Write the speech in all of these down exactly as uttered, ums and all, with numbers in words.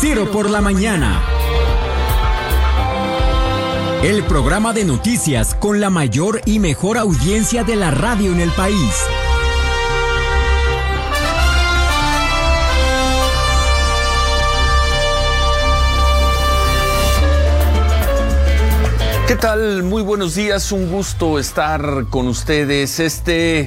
Ciro por la mañana. El programa de noticias con la mayor y mejor audiencia de la radio en el país. ¿Qué tal? Muy buenos días, un gusto estar con ustedes este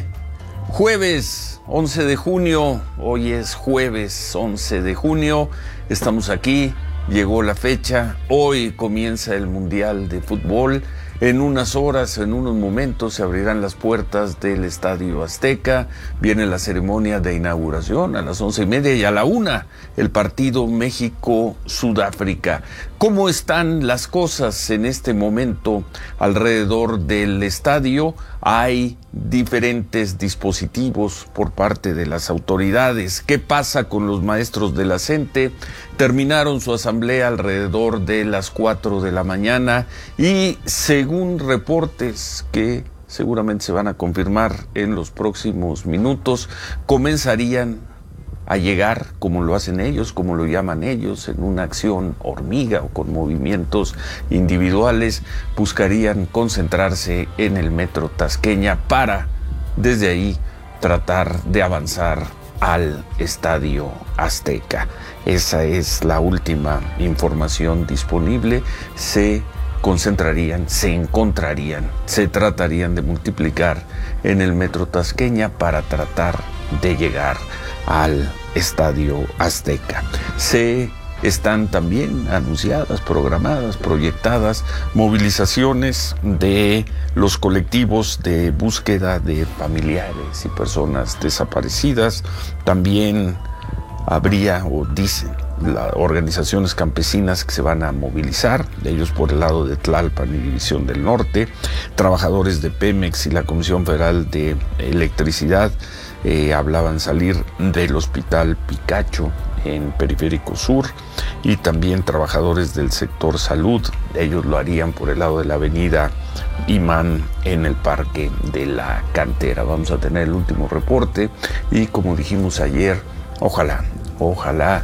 jueves once de junio. Hoy es jueves once de junio, estamos aquí, llegó la fecha, hoy comienza el Mundial de Fútbol. En unas horas, en unos momentos, se abrirán las puertas del Estadio Azteca. Viene la ceremonia de inauguración a las once y media y a la una el partido México-Sudáfrica. ¿Cómo están las cosas en este momento alrededor del estadio? Hay diferentes dispositivos por parte de las autoridades. ¿Qué pasa con los maestros de la CENTE? Terminaron su asamblea alrededor de las cuatro de la mañana y según reportes que seguramente se van a confirmar en los próximos minutos, comenzarían a llegar, como lo hacen ellos, como lo llaman ellos, en una acción hormiga o con movimientos individuales, buscarían concentrarse en el Metro Tasqueña para, desde ahí, tratar de avanzar al Estadio Azteca. Esa es la última información disponible. Se concentrarían, se encontrarían, se tratarían de multiplicar en el Metro Tasqueña para tratar de llegar al Estadio Azteca. Se están también anunciadas, programadas, proyectadas movilizaciones de los colectivos de búsqueda de familiares y personas desaparecidas. También habría, o dicen, las organizaciones campesinas que se van a movilizar, ellos por el lado de Tlalpan y División del Norte, trabajadores de Pemex y la Comisión Federal de Electricidad eh, hablaban salir del Hospital Picacho en Periférico Sur, y también trabajadores del sector salud, ellos lo harían por el lado de la avenida Imán en el Parque de la Cantera. Vamos a tener el último reporte y, como dijimos ayer, ojalá, ojalá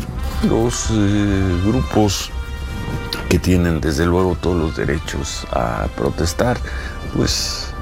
los eh, grupos que tienen desde luego todos los derechos a protestar, pues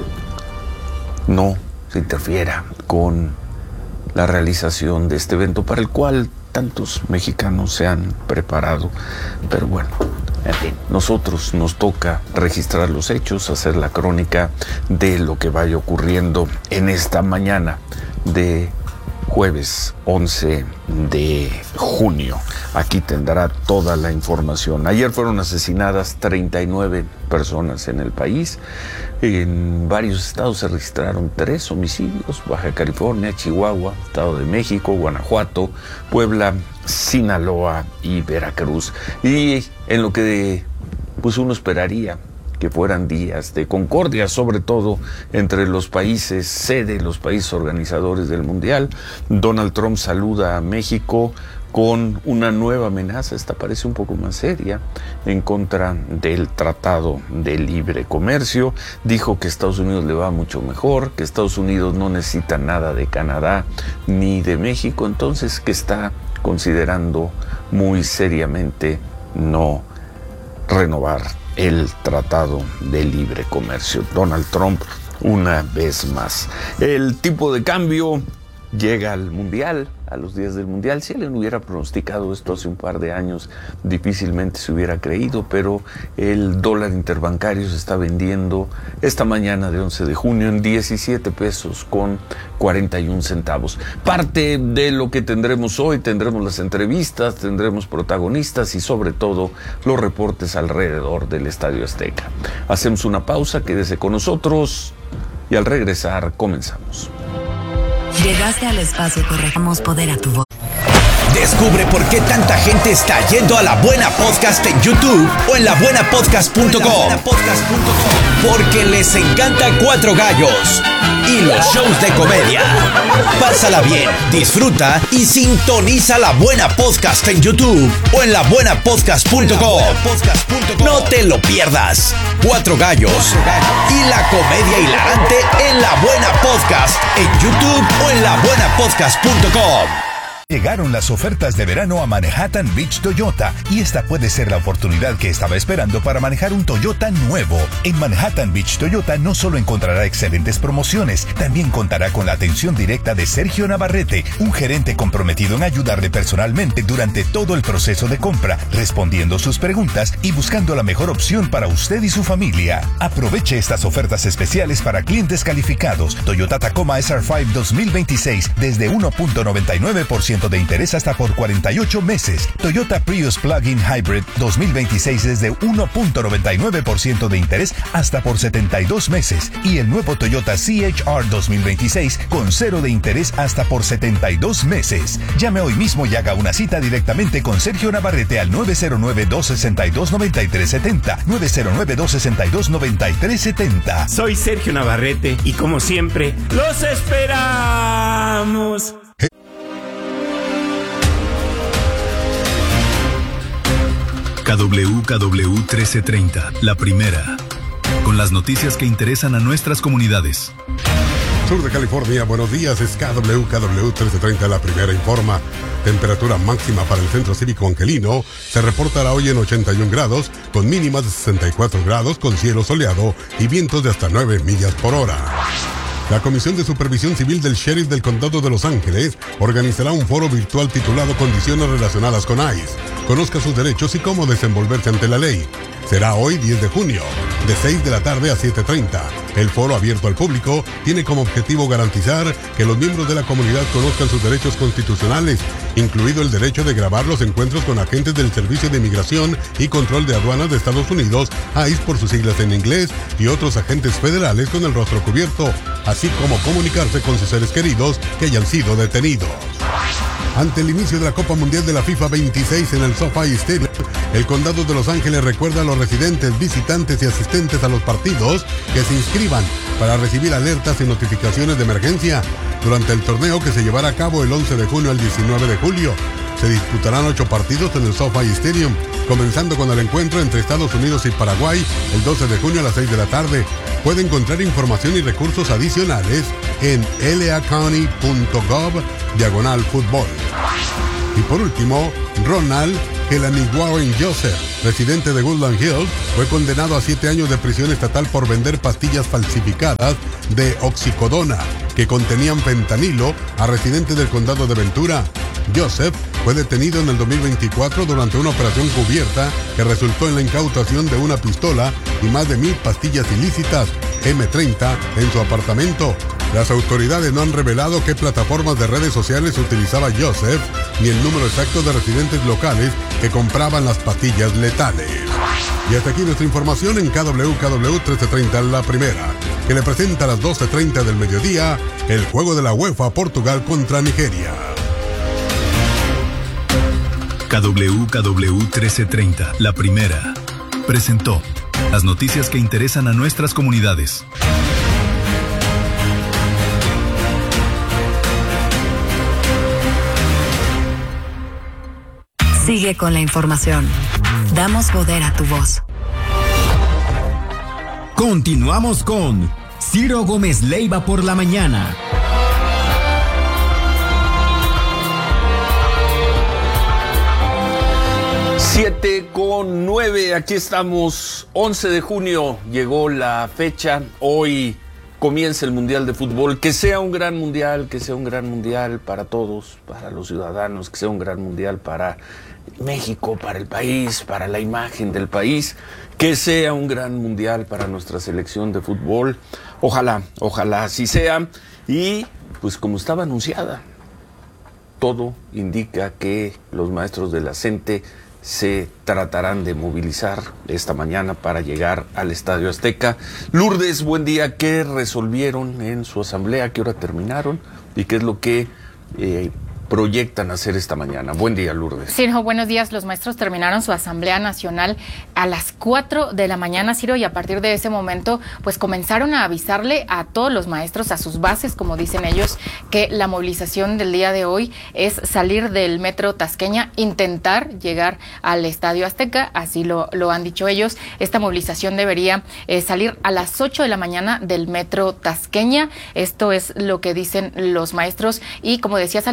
no se interfiera con la realización de este evento para el cual tantos mexicanos se han preparado. Pero bueno, en fin, nosotros nos toca registrar los hechos, hacer la crónica de lo que vaya ocurriendo en esta mañana de jueves once de junio. Aquí tendrá toda la información. Ayer fueron asesinadas treinta y nueve personas en el país. En varios estados se registraron tres homicidios: Baja California, Chihuahua, Estado de México, Guanajuato, Puebla, Sinaloa y Veracruz. Y en lo que pues uno esperaría que fueran días de concordia, sobre todo entre los países sede, los países organizadores del Mundial, Donald Trump saluda a México con una nueva amenaza, esta parece un poco más seria, en contra del Tratado de Libre Comercio. Dijo que Estados Unidos le va mucho mejor, que Estados Unidos no necesita nada de Canadá ni de México, entonces que está considerando muy seriamente no renovar el Tratado de Libre Comercio. Donald Trump una vez más. El tipo de cambio llega al Mundial, a los días del Mundial. Si alguien hubiera pronosticado esto hace un par de años, difícilmente se hubiera creído, pero el dólar interbancario se está vendiendo esta mañana de once de junio en diecisiete pesos con cuarenta y un centavos. Parte de lo que tendremos hoy, tendremos las entrevistas, tendremos protagonistas y sobre todo los reportes alrededor del Estadio Azteca. Hacemos una pausa, quédese con nosotros y al regresar comenzamos. Llegaste al espacio correcto. Damos poder a tu voz. Descubre por qué tanta gente está yendo a La Buena Podcast en YouTube o en la buena podcast punto com. Porque les encanta Cuatro Gallos y los shows de comedia. Pásala bien, disfruta y sintoniza La Buena Podcast en YouTube o en la buena podcast punto com. No te lo pierdas. Cuatro Gallos y la comedia hilarante en La Buena Podcast en YouTube o en la buena podcast punto com. Llegaron las ofertas de verano a Manhattan Beach Toyota y esta puede ser la oportunidad que estaba esperando para manejar un Toyota nuevo. En Manhattan Beach Toyota no solo encontrará excelentes promociones, también contará con la atención directa de Sergio Navarrete, un gerente comprometido en ayudarle personalmente durante todo el proceso de compra, respondiendo sus preguntas y buscando la mejor opción para usted y su familia. Aproveche estas ofertas especiales para clientes calificados. Toyota Tacoma S R cinco dos mil veintiséis desde uno punto noventa y nueve por ciento de interés hasta por cuarenta y ocho meses. Toyota Prius Plug-in Hybrid dos mil veintiséis desde uno punto noventa y nueve por ciento de interés hasta por setenta y dos meses. Y el nuevo Toyota C H R dos mil veintiséis con cero de interés hasta por setenta y dos meses. Llame hoy mismo y haga una cita directamente con Sergio Navarrete al nueve cero nueve, dos seis dos, nueve tres siete cero, nueve cero nueve, dos seis dos, nueve tres siete cero. Soy Sergio Navarrete y como siempre, ¡los esperamos! K W K W trece treinta, la primera, con las noticias que interesan a nuestras comunidades. Sur de California, buenos días, es K W K W trece treinta, la primera informa. Temperatura máxima para el Centro Cívico Angelino se reportará hoy en ochenta y un grados, con mínimas de sesenta y cuatro grados, con cielo soleado y vientos de hasta nueve millas por hora. La Comisión de Supervisión Civil del Sheriff del Condado de Los Ángeles organizará un foro virtual titulado Condiciones relacionadas con ICE. Conozca sus derechos y cómo desenvolverse ante la ley. Será hoy diez de junio, de seis de la tarde a siete treinta. El foro abierto al público tiene como objetivo garantizar que los miembros de la comunidad conozcan sus derechos constitucionales, incluido el derecho de grabar los encuentros con agentes del Servicio de Inmigración y Control de Aduanas de Estados Unidos, ICE por sus siglas en inglés, y otros agentes federales con el rostro cubierto, así como comunicarse con sus seres queridos que hayan sido detenidos. Ante el inicio de la Copa Mundial de la FIFA veintiséis en el SoFi Stadium, el Condado de Los Ángeles recuerda a los residentes, visitantes y asistentes a los partidos que se inscriban para recibir alertas y notificaciones de emergencia durante el torneo que se llevará a cabo el once de junio al diecinueve de julio. Se disputarán ocho partidos en el SoFi Stadium, comenzando con el encuentro entre Estados Unidos y Paraguay el doce de junio a las seis de la tarde. Puede encontrar información y recursos adicionales en l a county punto gov diagonal fútbol. Y por último, Ronald Helani Warren Joseph, residente de Woodland Hills, fue condenado a siete años de prisión estatal por vender pastillas falsificadas de oxicodona que contenían fentanilo a residentes del condado de Ventura. Joseph fue detenido en el dos mil veinticuatro durante una operación cubierta que resultó en la incautación de una pistola y más de mil pastillas ilícitas eme treinta en su apartamento. Las autoridades no han revelado qué plataformas de redes sociales utilizaba Joseph ni el número exacto de residentes locales que compraban las pastillas letales. Y hasta aquí nuestra información en K W K W trece treinta, la primera, que le presenta a las doce treinta del mediodía el juego de la UEFA Portugal contra Nigeria. K W K W trece treinta, la primera, presentó las noticias que interesan a nuestras comunidades. Sigue con la información. Damos poder a tu voz. Continuamos con Ciro Gómez Leiva por la mañana. Siete con nueve, aquí estamos, once de junio, llegó la fecha, hoy comienza el Mundial de Fútbol, que sea un gran mundial, que sea un gran mundial para todos, para los ciudadanos, que sea un gran mundial para México, para el país, para la imagen del país, que sea un gran mundial para nuestra selección de fútbol, ojalá, ojalá así sea, y pues como estaba anunciada, todo indica que los maestros de la CENTE se tratarán de movilizar esta mañana para llegar al Estadio Azteca. Lourdes, buen día. ¿Qué resolvieron en su asamblea? ¿Qué hora terminaron? ¿Y qué es lo que eh, proyectan hacer esta mañana? Buen día, Lourdes. Ciro, buenos días. Los maestros terminaron su asamblea nacional a las cuatro de la mañana, Ciro, y a partir de ese momento, pues comenzaron a avisarle a todos los maestros, a sus bases, como dicen ellos, que la movilización del día de hoy es salir del metro Tasqueña, intentar llegar al Estadio Azteca, así lo, lo han dicho ellos. Esta movilización debería eh, salir a las ocho de la mañana del metro Tasqueña. Esto es lo que dicen los maestros y, como decías al inicio del programa,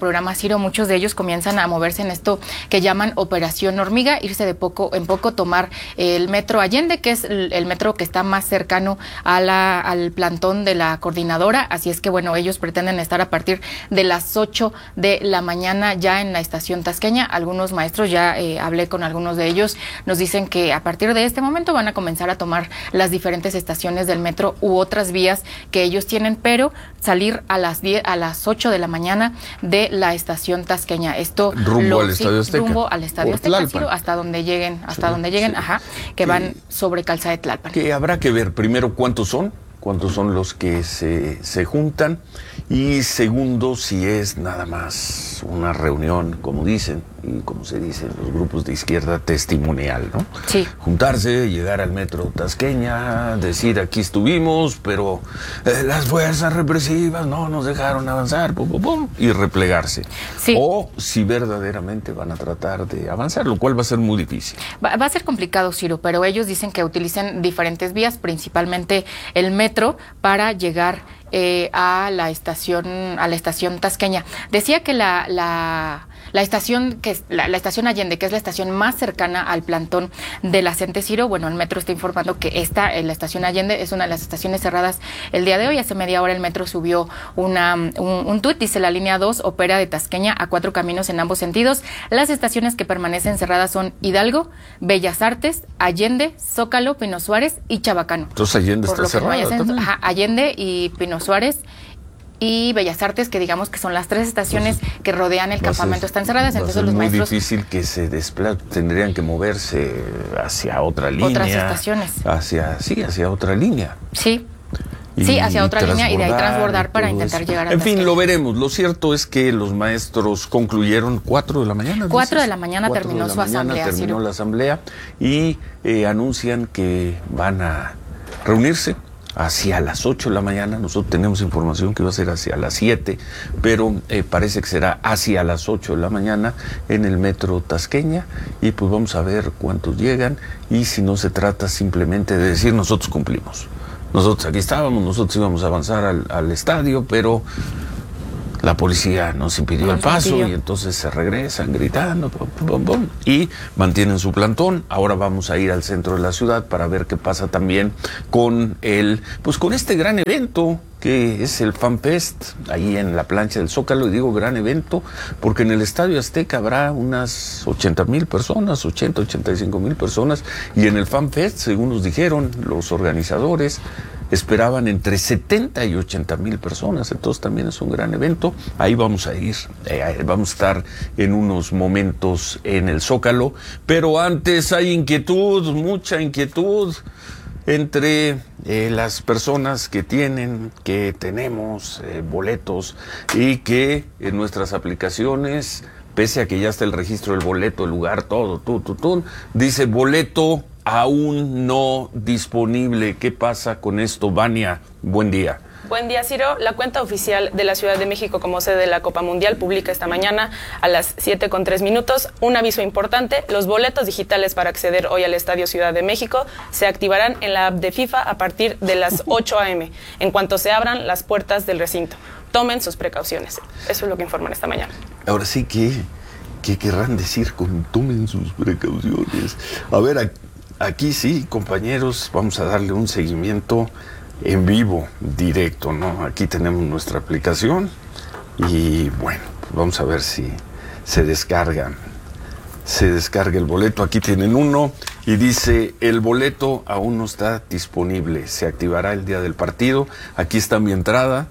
programa, Ciro, muchos de ellos comienzan a moverse en esto que llaman operación hormiga, irse de poco en poco, tomar el metro Allende, que es el, el metro que está más cercano a la, al plantón de la coordinadora. Así es que, bueno, ellos pretenden estar a partir de las ocho de la mañana ya en la estación tasqueña. Algunos maestros, ya eh, hablé con algunos de ellos, nos dicen que a partir de este momento van a comenzar a tomar las diferentes estaciones del metro u otras vías que ellos tienen, pero salir a las diez, a las ocho de la mañana de la estación tasqueña. Esto rumbo lo, al Estadio sí, Azteca. Rumbo al Estadio Azteca, Ciro, hasta donde lleguen, hasta Sí, donde lleguen, sí. ajá, que, que van sobre Calzada de Tlalpan. Que habrá que ver primero cuántos son, cuántos son los que se, se juntan, y segundo, si es nada más una reunión, como dicen, y como se dice en los grupos de izquierda, testimonial, ¿no? Sí. Juntarse, llegar al metro Tasqueña, decir aquí estuvimos, pero eh, las fuerzas represivas no nos dejaron avanzar, pum, pum, pum, y replegarse. Sí. O si verdaderamente van a tratar de avanzar, lo cual va a ser muy difícil. Va, va a ser complicado, Ciro, pero ellos dicen que utilicen diferentes vías, principalmente el metro, para llegar eh, a la estación, a la estación tasqueña. Decía que la, la La estación que es la, la estación Allende, que es la estación más cercana al plantón de la CENTE, Ciro, bueno, el metro está informando que esta, la estación Allende, es una de las estaciones cerradas el día de hoy. Hace media hora el metro subió una, un, un tuit, dice: la línea dos opera de Tasqueña a Cuatro Caminos en ambos sentidos. Las estaciones que permanecen cerradas son Hidalgo, Bellas Artes, Allende, Zócalo, Pino Suárez y Chabacano. Entonces Allende Por está lo que no haya cerrada ascenso, también. ajá, Allende y Pino Suárez y Bellas Artes, que digamos que son las tres estaciones Entonces, que rodean el Va a campamento, ser- están cerradas, va a entonces ser los muy maestros difícil que se desplacen, tendrían que moverse hacia otra línea. Otras estaciones. Hacia, sí, hacia otra línea. sí, Y- sí, hacia y otra línea y de ahí transbordar y para todo intentar eso. llegar a En fin, Tasqueña. lo veremos. Lo cierto es que los maestros concluyeron cuatro de la mañana. Cuatro dices. de la mañana Cuatro terminó de la su mañana asamblea, Terminó Ciro. la asamblea y eh, anuncian que van a reunirse hacia las ocho de la mañana. Nosotros tenemos información que va a ser hacia las siete, pero eh, parece que será hacia las ocho de la mañana en el metro Tasqueña, y pues vamos a ver cuántos llegan, y si no se trata simplemente de decir nosotros cumplimos. Nosotros aquí estábamos, nosotros íbamos a avanzar al, al estadio, pero la policía nos impidió Nos el paso impidió. y entonces se regresan gritando pum, pum, pum, y mantienen su plantón. Ahora vamos a ir al centro de la ciudad para ver qué pasa también con el, pues con este gran evento que es el FanFest, ahí en la plancha del Zócalo. Y digo gran evento porque en el Estadio Azteca habrá unas ochenta mil personas, ochenta, ochenta y cinco mil personas, y en el FanFest, según nos dijeron los organizadores, esperaban entre setenta y ochenta mil personas. Entonces también es un gran evento. Ahí vamos a ir, eh, vamos a estar en unos momentos en el Zócalo, pero antes hay inquietud, mucha inquietud entre eh, las personas que tienen, que tenemos eh, boletos, y que en nuestras aplicaciones, pese a que ya está el registro del boleto, el lugar, todo, tú, tú, tú, dice boleto aún no disponible. ¿Qué pasa con esto, Vania? Buen día. Buen día, Ciro. La cuenta oficial de la Ciudad de México como sede de la Copa Mundial publica esta mañana a las siete con tres minutos un aviso importante. Los boletos digitales para acceder hoy al Estadio Ciudad de México se activarán en la app de FIFA a partir de las ocho a eme, en cuanto se abran las puertas del recinto. Tomen sus precauciones. Eso es lo que informan esta mañana. Ahora sí que, ¿qué querrán decir con tomen sus precauciones? A ver, aquí, aquí sí, compañeros, vamos a darle un seguimiento en vivo, directo, ¿no? Aquí tenemos nuestra aplicación y bueno, pues vamos a ver si se descarga, se descarga el boleto. Aquí tienen uno y dice: el boleto aún no está disponible, se activará el día del partido. Aquí está mi entrada,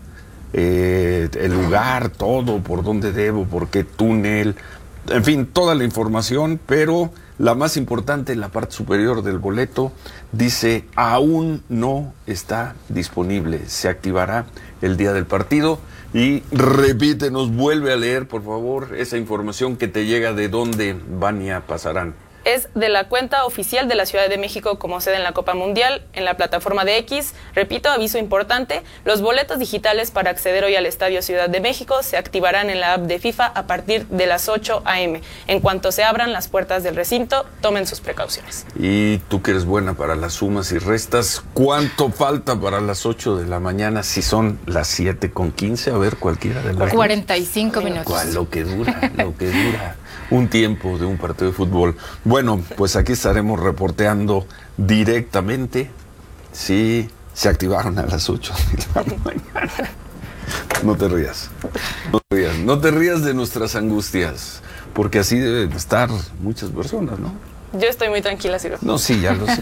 eh, el lugar, todo, por dónde debo, por qué túnel, en fin, toda la información, pero la más importante, en la parte superior del boleto, dice: aún no está disponible, se activará el día del partido. Y repítenos, vuelve a leer, por favor, esa información que te llega de dónde, Vania, pasarán. es de la cuenta oficial de la Ciudad de México como sede en la Copa Mundial, en la plataforma de X. Repito, aviso importante, los boletos digitales para acceder hoy al Estadio Ciudad de México se activarán en la app de FIFA a partir de las ocho a eme. En cuanto se abran las puertas del recinto, tomen sus precauciones. Y tú que eres buena para las sumas y restas, ¿cuánto falta para las ocho de la mañana si son las siete con quince? A ver, cualquiera de las cuarenta y cinco minutos. ¿Cuál? Lo que dura, lo que dura un tiempo de un partido de fútbol. Bueno, pues aquí estaremos reporteando directamente si se activaron a las ocho de la mañana. No te rías, no te rías, no te rías de nuestras angustias, porque así deben estar muchas personas, ¿no? Yo estoy muy tranquila, Ciro. No, sí, ya lo sé.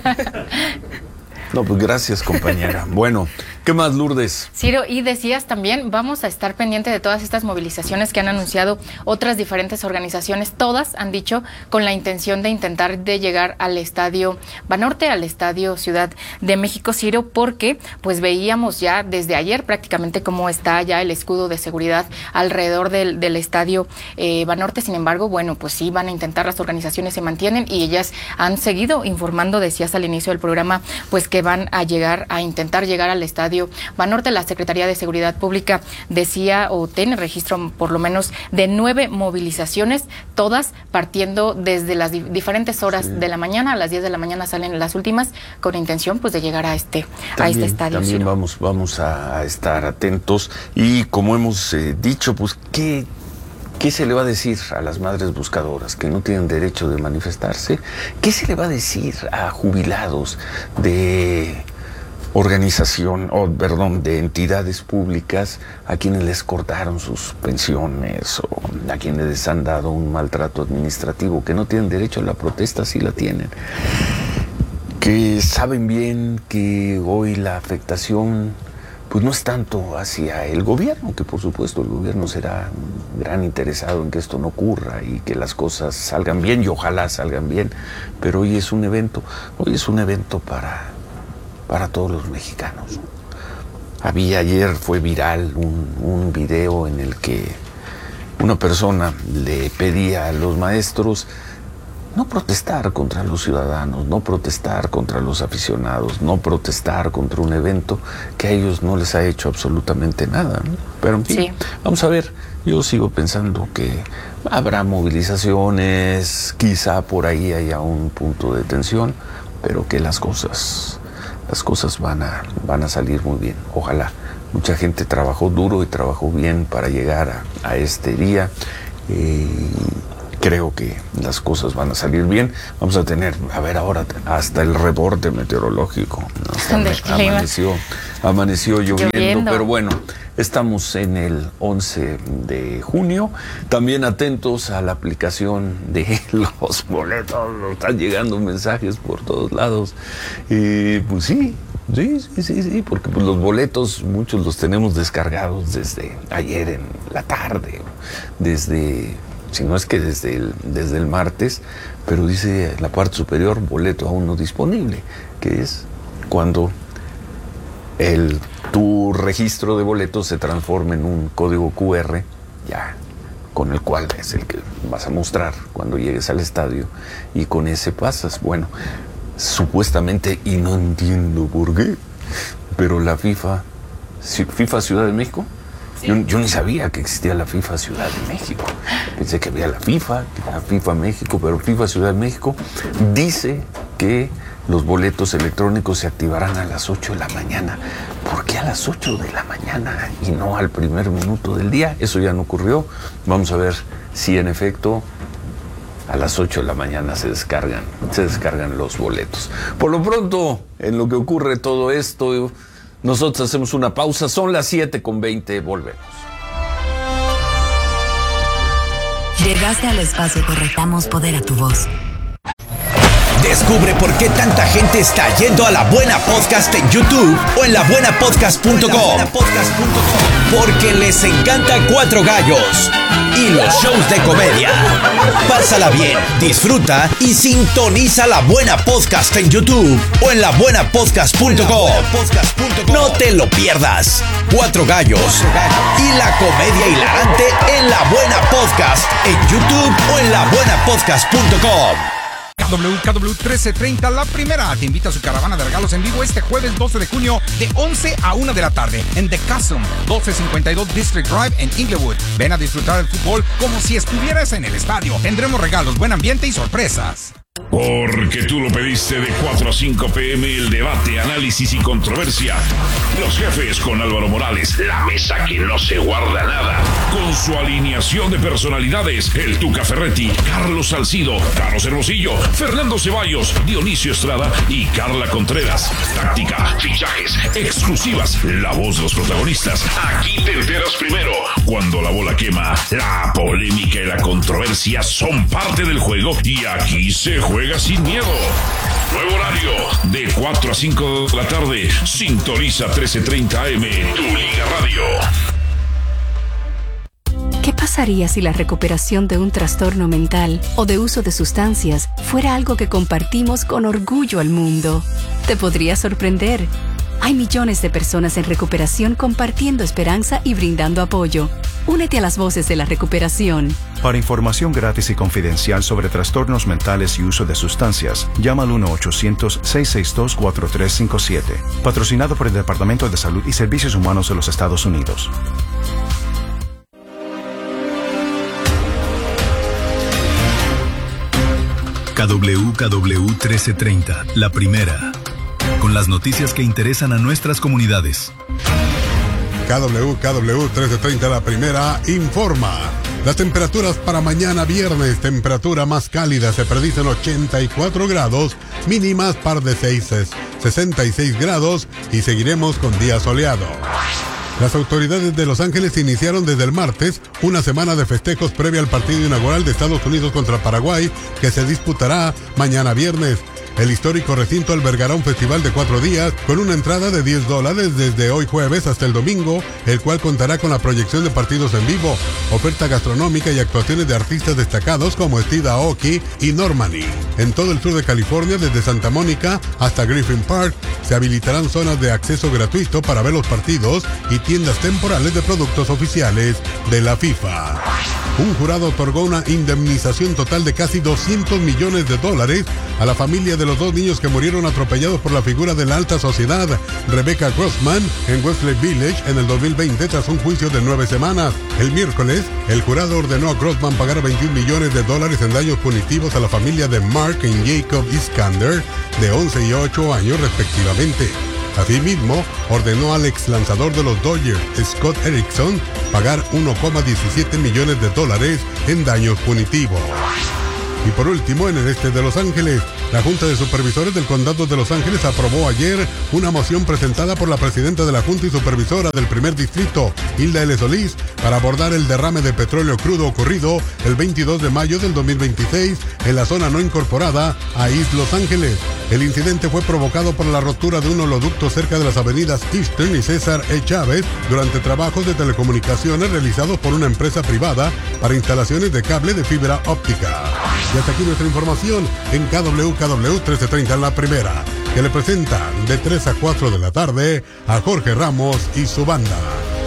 No, pues gracias, compañera. Bueno, ¿qué más, Lourdes? Ciro, y decías también, vamos a estar pendiente de todas estas movilizaciones que han anunciado otras diferentes organizaciones. Todas han dicho con la intención de intentar de llegar al Estadio Banorte, al Estadio Ciudad de México, Ciro, porque pues veíamos ya desde ayer prácticamente cómo está ya el escudo de seguridad alrededor del, del Estadio eh, Banorte. Sin embargo, bueno, pues sí van a intentar, las organizaciones se mantienen y ellas han seguido informando, decías al inicio del programa, pues que van a llegar, a intentar llegar al Estadio Banorte. La Secretaría de Seguridad Pública decía o tiene registro por lo menos de nueve movilizaciones, todas partiendo desde las di- diferentes horas sí. de la mañana. A las diez de la mañana salen las últimas con intención pues de llegar a este, también, a este estadio. También Ciro. vamos, vamos a, a estar atentos y como hemos eh, dicho, pues ¿qué, ¿qué se le va a decir a las madres buscadoras que no tienen derecho de manifestarse? ¿Qué se le va a decir a jubilados de organización, o oh, perdón, de entidades públicas a quienes les cortaron sus pensiones o a quienes les han dado un maltrato administrativo, que no tienen derecho a la protesta, sí la tienen? Que saben bien que hoy la afectación pues no es tanto hacia el gobierno, que por supuesto el gobierno será un gran interesado en que esto no ocurra y que las cosas salgan bien, y ojalá salgan bien, pero hoy es un evento, hoy es un evento para, para todos los mexicanos. Había ayer, fue viral un, un video en el que una persona le pedía a los maestros no protestar contra los ciudadanos, no protestar contra los aficionados, no protestar contra un evento que a ellos no les ha hecho absolutamente nada, ¿no? Pero en fin, sí. Vamos a ver, yo sigo pensando que habrá movilizaciones, quizá por ahí haya un punto de tensión, pero que las cosas, las cosas van a, van a salir muy bien, ojalá. Mucha gente trabajó duro y trabajó bien para llegar a, a este día. Eh, Creo que las cosas van a salir bien. Vamos a tener, a ver ahora, hasta el reporte meteorológico. ¿No? Amaneció, amaneció lloviendo, lloviendo, pero bueno, estamos en el once de junio. También atentos a la aplicación de los boletos. Nos están llegando mensajes por todos lados. Eh, pues sí, sí, sí, sí, sí, porque pues los boletos muchos los tenemos descargados desde ayer en la tarde, desde... si no es que desde el, desde el martes, pero dice en la parte superior, boleto aún no disponible, que es cuando el, tu registro de boletos se transforma en un código cu erre, ya, con el cual es el que vas a mostrar cuando llegues al estadio, y con ese pasas. Bueno, supuestamente, y no entiendo por qué, pero la FIFA, FIFA Ciudad de México, Yo, yo ni sabía que existía la FIFA Ciudad de México. Pensé que había la FIFA, la FIFA México, pero FIFA Ciudad de México dice que los boletos electrónicos se activarán a las ocho de la mañana. ¿Por qué a las ocho de la mañana y no al primer minuto del día? Eso ya no ocurrió. Vamos a ver si en efecto a las ocho de la mañana se descargan, se descargan los boletos. Por lo pronto, en lo que ocurre todo esto, nosotros hacemos una pausa, son las siete con veinte, volvemos. Llegaste al espacio correcto, damos poder a tu voz. Descubre por qué tanta gente está yendo a La Buena Podcast en YouTube o en la buena podcast punto com. Porque les encanta Cuatro Gallos y los shows de comedia. Pásala bien, disfruta y sintoniza La Buena Podcast en YouTube o en la buena podcast punto com. No te lo pierdas. Cuatro Gallos y la comedia hilarante en La Buena Podcast en YouTube o en la buena podcast punto com. K W K W trece treinta, La Primera te invita a su caravana de regalos en vivo este jueves doce de junio de once a una de la tarde en The Castle, doce cincuenta y dos District Drive en Inglewood. Ven a disfrutar del fútbol como si estuvieras en el estadio. Tendremos regalos, buen ambiente y sorpresas. Porque tú lo pediste, de cuatro a cinco p m el debate, análisis y controversia. Los jefes con Álvaro Morales, la mesa que no se guarda nada. Con su alineación de personalidades, el Tuca Ferretti, Carlos Salcido, Carlos Hermosillo, Fernando Ceballos, Dionisio Estrada y Carla Contreras. Táctica, fichajes, exclusivas, la voz de los protagonistas. Aquí te enteras primero. Cuando la bola quema, la polémica y la controversia son parte del juego y aquí se juega sin miedo. Nuevo horario, de cuatro a cinco de la tarde. Sintoniza trece treinta A M, tu Liga Radio. ¿Qué pasaría si la recuperación de un trastorno mental o de uso de sustancias fuera algo que compartimos con orgullo al mundo? Te podría sorprender. Hay millones de personas en recuperación compartiendo esperanza y brindando apoyo. Únete a las voces de la recuperación. Para información gratis y confidencial sobre trastornos mentales y uso de sustancias, llama al uno ochocientos, seiscientos sesenta y dos, cuatro tres cinco siete. Patrocinado por el Departamento de Salud y Servicios Humanos de los Estados Unidos. K W K W trece treinta, La Primera. Con las noticias que interesan a nuestras comunidades. K W K W trece treinta, La Primera, informa. Las temperaturas para mañana viernes, temperatura más cálida, se predicen ochenta y cuatro grados, mínimas par de seis, sesenta y seis grados y seguiremos con día soleado. Las autoridades de Los Ángeles iniciaron desde el martes una semana de festejos previa al partido inaugural de Estados Unidos contra Paraguay, que se disputará mañana viernes. El histórico recinto albergará un festival de cuatro días con una entrada de diez dólares desde hoy jueves hasta el domingo, el cual contará con la proyección de partidos en vivo, oferta gastronómica y actuaciones de artistas destacados como Steve Aoki y Normani. En todo el sur de California, desde Santa Mónica hasta Griffin Park, se habilitarán zonas de acceso gratuito para ver los partidos y tiendas temporales de productos oficiales de la FIFA. Un jurado otorgó una indemnización total de casi doscientos millones de dólares a la familia de los dos niños que murieron atropellados por la figura de la alta sociedad, Rebecca Grossman, en Westlake Village en el dos mil veinte tras un juicio de nueve semanas. El miércoles, el jurado ordenó a Grossman pagar veintiún millones de dólares en daños punitivos a la familia de Mark y Jacob Iskander, de once y ocho años respectivamente. Asimismo, ordenó al ex lanzador de los Dodgers, Scott Erickson, pagar uno coma diecisiete millones de dólares en daños punitivos. Y por último, en el este de Los Ángeles, la Junta de Supervisores del Condado de Los Ángeles aprobó ayer una moción presentada por la presidenta de la Junta y Supervisora del Primer Distrito, Hilda L. Solís, para abordar el derrame de petróleo crudo ocurrido el veintidós de mayo del dos mil veintiséis en la zona no incorporada a East Los Ángeles. El incidente fue provocado por la rotura de un oleoducto cerca de las avenidas Eastern y César E. Chávez durante trabajos de telecomunicaciones realizados por una empresa privada para instalaciones de cable de fibra óptica. Y hasta aquí nuestra información en K W K W trece treinta, La Primera, que le presentan de tres a cuatro de la tarde a Jorge Ramos y su banda.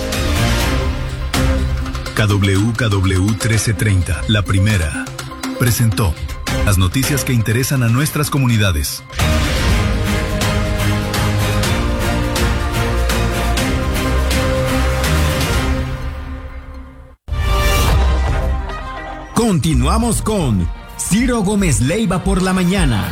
K W K W trece treinta, La Primera, presentó las noticias que interesan a nuestras comunidades. Continuamos con Ciro Gómez Leiva por la mañana.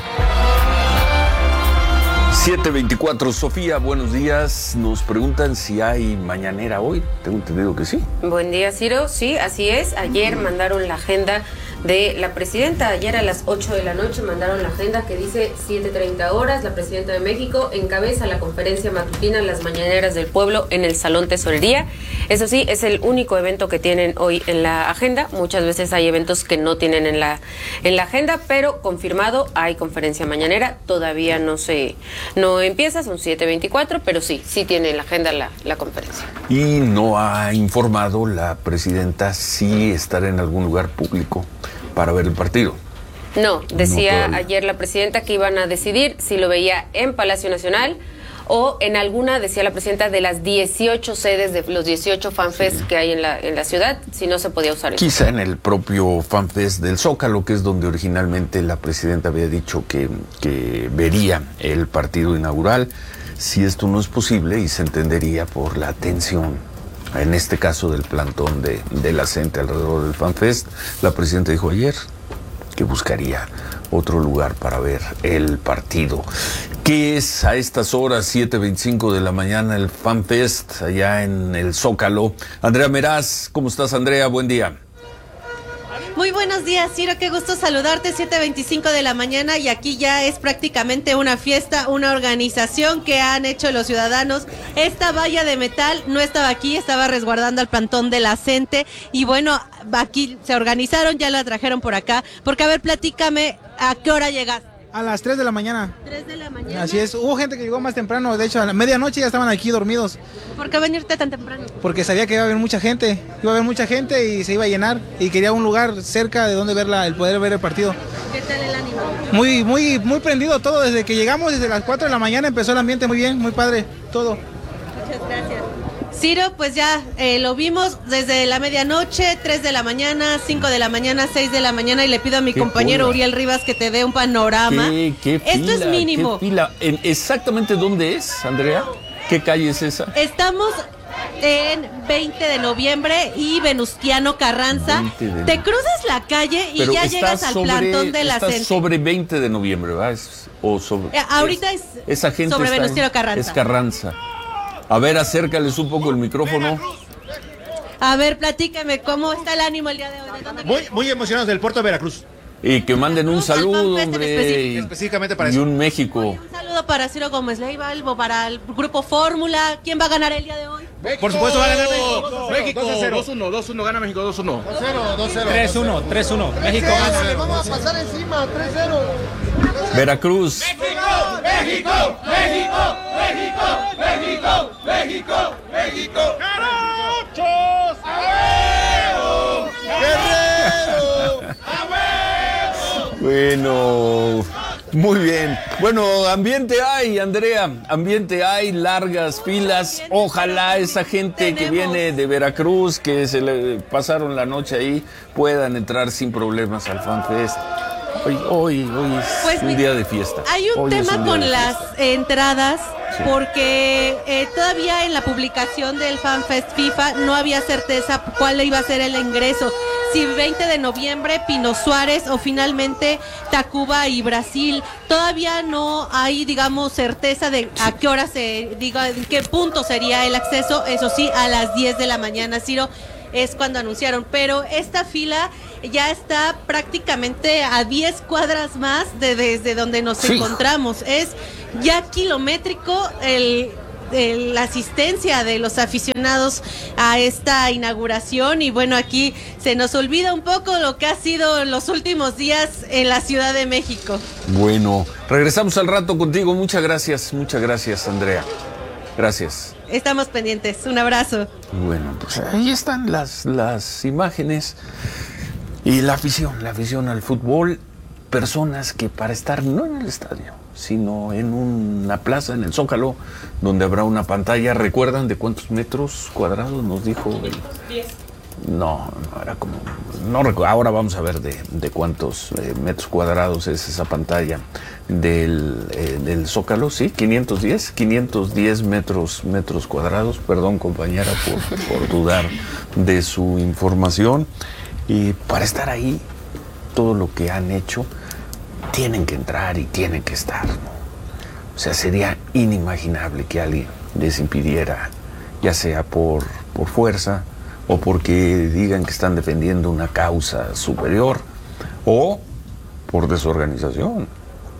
siete veinticuatro, Sofía, buenos días. Nos preguntan si hay mañanera hoy. Tengo entendido que sí. Buen día, Ciro. Sí, así es. Ayer mandaron la agenda de la presidenta. Ayer a las ocho de la noche mandaron la agenda que dice siete treinta horas. La presidenta de México encabeza la conferencia matutina Las Mañaneras del Pueblo en el Salón Tesorería. Eso sí, es el único evento que tienen hoy en la agenda. Muchas veces hay eventos que no tienen en la, en la agenda, pero confirmado hay conferencia mañanera. Todavía no se no empieza, son siete veinticuatro, pero sí, sí tiene en la agenda la, la conferencia. Y no ha informado la presidenta si estará en algún lugar público para ver el partido. No, decía no ayer la presidenta que iban a decidir si lo veía en Palacio Nacional o en alguna, decía la presidenta, de las dieciocho sedes de los dieciocho FanFest sí. que hay en la, en la ciudad, si no se podía usar eso. Quizá en el propio FanFest del Zócalo, que es donde originalmente la presidenta había dicho que, que vería el partido inaugural. Si esto no es posible, y se entendería por la tensión, en este caso del plantón de, de la gente alrededor del FanFest, la presidenta dijo ayer que buscaría otro lugar para ver el partido. ¿Qué es a estas horas, siete veinticinco de la mañana, el FanFest allá en el Zócalo? Andrea Meraz, ¿cómo estás, Andrea? Buen día. Muy buenos días, Ciro, qué gusto saludarte, siete veinticinco de la mañana, y aquí ya es prácticamente una fiesta, una organización que han hecho los ciudadanos. Esta valla de metal no estaba aquí, estaba resguardando al plantón de la gente, y bueno, aquí se organizaron, ya la trajeron por acá, porque a ver, platícame, ¿a qué hora llegaste? A las tres de la mañana. tres de la mañana. Así es, hubo gente que llegó más temprano, de hecho a la medianoche ya estaban aquí dormidos. ¿Por qué venirte tan temprano? Porque sabía que iba a haber mucha gente, iba a haber mucha gente y se iba a llenar, y quería un lugar cerca de donde verla, el poder ver el partido. ¿Qué tal el ánimo? Muy, muy, muy prendido todo, desde que llegamos, desde las cuatro de la mañana empezó el ambiente muy bien, muy padre, todo. Muchas gracias. Ciro, pues ya eh, lo vimos desde la medianoche, tres de la mañana, cinco de la mañana, seis de la mañana, y le pido a mi compañero cola. Uriel Rivas que te dé un panorama. ¿Qué, qué fila, Esto es mínimo. ¿Qué fila? ¿En exactamente dónde es, Andrea? ¿Qué calle es esa? Estamos en veinte de noviembre y Venustiano Carranza. De... Te cruzas la calle y Pero ya llegas al sobre, plantón de la gente. Sobre veinte de noviembre, ¿verdad? Es, o sobre, eh, ahorita es, es esa gente sobre está Venustiano en, Carranza. Es Carranza. A ver, acércales un poco el micrófono. A ver, platícame, ¿cómo está el ánimo el día de hoy? ¿De dónde muy, muy emocionados del puerto de Veracruz. Y que manden un saludo, hombre. Y, específicamente para y eso. un México. Oye, un saludo para Ciro Gómez Leiva, para el grupo Fórmula. ¿Quién va a ganar el día de hoy? México. Por supuesto va a ganar México. México, dos uno, dos uno, gana México, dos uno. dos cero, dos cero. tres uno, tres uno. México gana. Le vamos a pasar encima, tres cero. Veracruz. México, México, México, México, México, México, México. ¡Garochos! ¡A huevo! ¡Guerrero! ¡A huevo! Bueno, muy bien. Bueno, ambiente hay, Andrea. Ambiente hay, largas filas. Ojalá esa gente que viene de Veracruz, que se le pasaron la noche ahí, puedan entrar sin problemas al FanFest. Hoy, hoy, hoy es pues, un día de fiesta. Hay un hoy tema un con las fiesta. entradas, sí. porque eh, todavía en la publicación del FanFest FIFA no había certeza cuál iba a ser el ingreso. Si veinte de noviembre, Pino Suárez, o finalmente Tacuba y Brasil. Todavía no hay, digamos, certeza de a qué hora se, diga, en qué punto sería el acceso. Eso sí, a las diez de la mañana, Ciro, es cuando anunciaron, pero esta fila ya está prácticamente a diez cuadras más de desde donde nos sí. encontramos. Es ya kilométrico el, el, la asistencia de los aficionados a esta inauguración, y bueno, aquí se nos olvida un poco lo que ha sido los últimos días en la Ciudad de México. Bueno, regresamos al rato contigo. Muchas gracias, muchas gracias, Andrea. Gracias. Estamos pendientes. Un abrazo. Bueno, pues ahí están las, las imágenes y la afición, la afición al fútbol. Personas que para estar no en el estadio, sino en una plaza, en el Zócalo, donde habrá una pantalla. ¿Recuerdan de cuántos metros cuadrados nos dijo el...? diez. No, no era como... No recuerdo. Ahora vamos a ver de, de cuántos eh, metros cuadrados es esa pantalla del, eh, del Zócalo. Sí, quinientos diez, quinientos diez metros, metros cuadrados. Perdón, compañera, por, por dudar de su información. Y para estar ahí, todo lo que han hecho, tienen que entrar y tienen que estar, ¿no? O sea, sería inimaginable que alguien les impidiera, ya sea por, por fuerza, o porque digan que están defendiendo una causa superior, o por desorganización.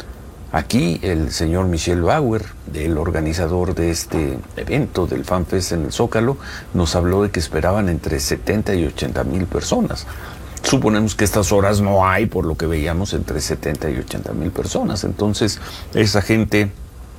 Aquí el señor Michel Bauer, el organizador de este evento del FanFest en el Zócalo, nos habló de que esperaban entre setenta y ochenta mil personas. Suponemos que estas horas no hay, por lo que veíamos, entre setenta y ochenta mil personas. Entonces, esa gente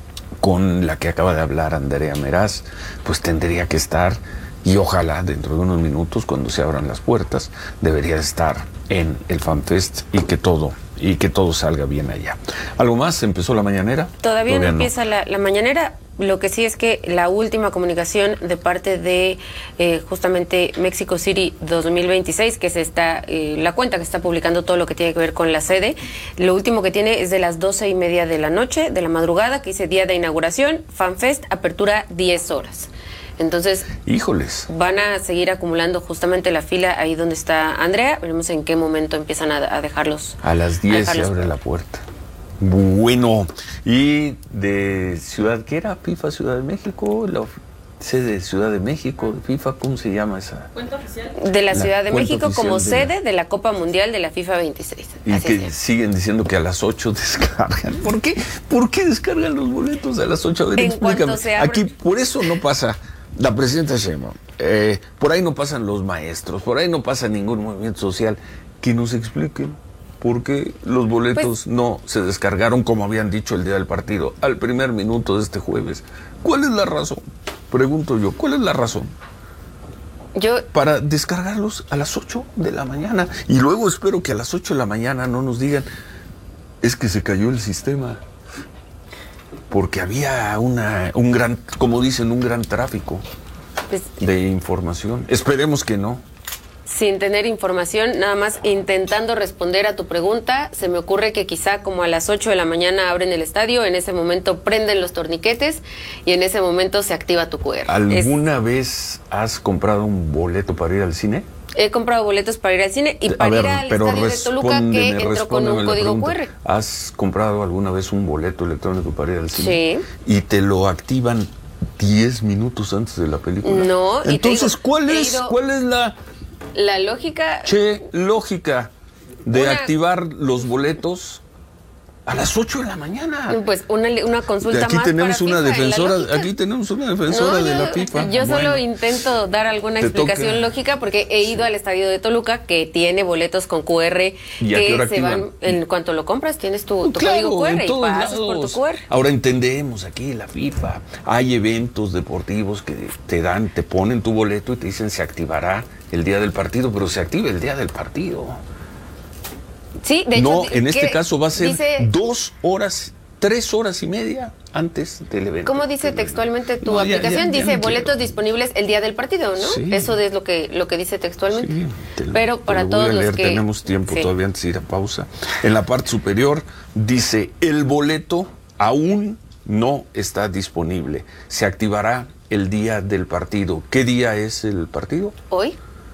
con la que acaba de hablar Andrea Meraz, pues tendría que estar, y ojalá dentro de unos minutos, cuando se abran las puertas, debería estar en el FanFest y que todo, y que todo salga bien allá. ¿Algo más? ¿Empezó la mañanera? Todavía, Todavía no empieza no. La, la mañanera. Lo que sí es que la última comunicación de parte de eh, justamente Mexico City dos mil veintiséis, que es esta, eh, la cuenta que está publicando todo lo que tiene que ver con la sede, lo último que tiene es de las doce y media de la noche, de la madrugada, que dice día de inauguración, FanFest, apertura diez horas. Entonces, híjoles, van a seguir acumulando justamente la fila ahí donde está Andrea. Veremos en qué momento empiezan a, a dejarlos. A las diez se abre la puerta. Bueno, y de Ciudad, ¿qué era? FIFA Ciudad de México, la sede de Ciudad de México, de FIFA, ¿cómo se llama esa? ¿Cuenta oficial? De la, la Ciudad de México como de sede la... de la Copa Mundial de la FIFA veintiséis. Y Así que es. siguen diciendo que a las ocho descargan. ¿Por qué? ¿Por qué descargan los boletos a las ocho? A ver, en explícame. Se abre... Aquí, por eso no pasa la presidenta Sheinbaum. Eh, por ahí no pasan los maestros, por ahí no pasa ningún movimiento social. Que nos expliquen por qué los boletos pues, no se descargaron como habían dicho el día del partido, al primer minuto de este jueves. ¿Cuál es la razón? Pregunto yo, ¿cuál es la razón? Yo... Para descargarlos a las ocho de la mañana. Y luego espero que a las ocho de la mañana no nos digan, es que se cayó el sistema. Porque había una, un gran, como dicen, un gran tráfico pues, de información. Esperemos que no. Sin tener información, nada más intentando responder a tu pregunta, se me ocurre que quizá como a las ocho de la mañana abren el estadio, en ese momento prenden los torniquetes y en ese momento se activa tu cu erre. ¿Alguna es... vez has comprado un boleto para ir al cine? He comprado boletos para ir al cine y para ver, ir al estadio de Toluca, que entró con un código cu erre. ¿Has comprado alguna vez un boleto electrónico para ir al cine? Sí. ¿Y te lo activan diez minutos antes de la película? No. Entonces, digo, ¿cuál es, ido... cuál es la... La lógica... Che, lógica de una... activar los boletos a las ocho de la mañana? Pues una, una consulta aquí más tenemos para una FIFA, defensora, aquí tenemos una defensora no, de yo, la FIFA. Yo bueno, solo intento dar alguna explicación toca. lógica porque he ido al estadio de Toluca que tiene boletos con cu erre ¿Y a que qué hora se activan? van en cuanto lo compras tienes tu, tu claro, código cu erre en y todos pasas lados. por tu cu erre. Ahora entendemos aquí la FIFA. Hay eventos deportivos que te dan, te ponen tu boleto y te dicen se activará el día del partido, pero se activa el día del partido. Sí, de no, hecho, en este caso va a ser dice, dos horas, tres horas y media antes del evento. ¿Cómo dice textualmente tu no, ya, aplicación? ya, ya dice no boletos quiero. disponibles el día del partido, ¿no? Sí. Eso es lo que lo que dice textualmente. Sí, te lo, pero te para lo todos voy a leer, los que tenemos tiempo sí. todavía antes de ir a pausa. En la parte superior dice el boleto aún no está disponible. Se activará el día del partido. ¿Qué día es el partido? Hoy.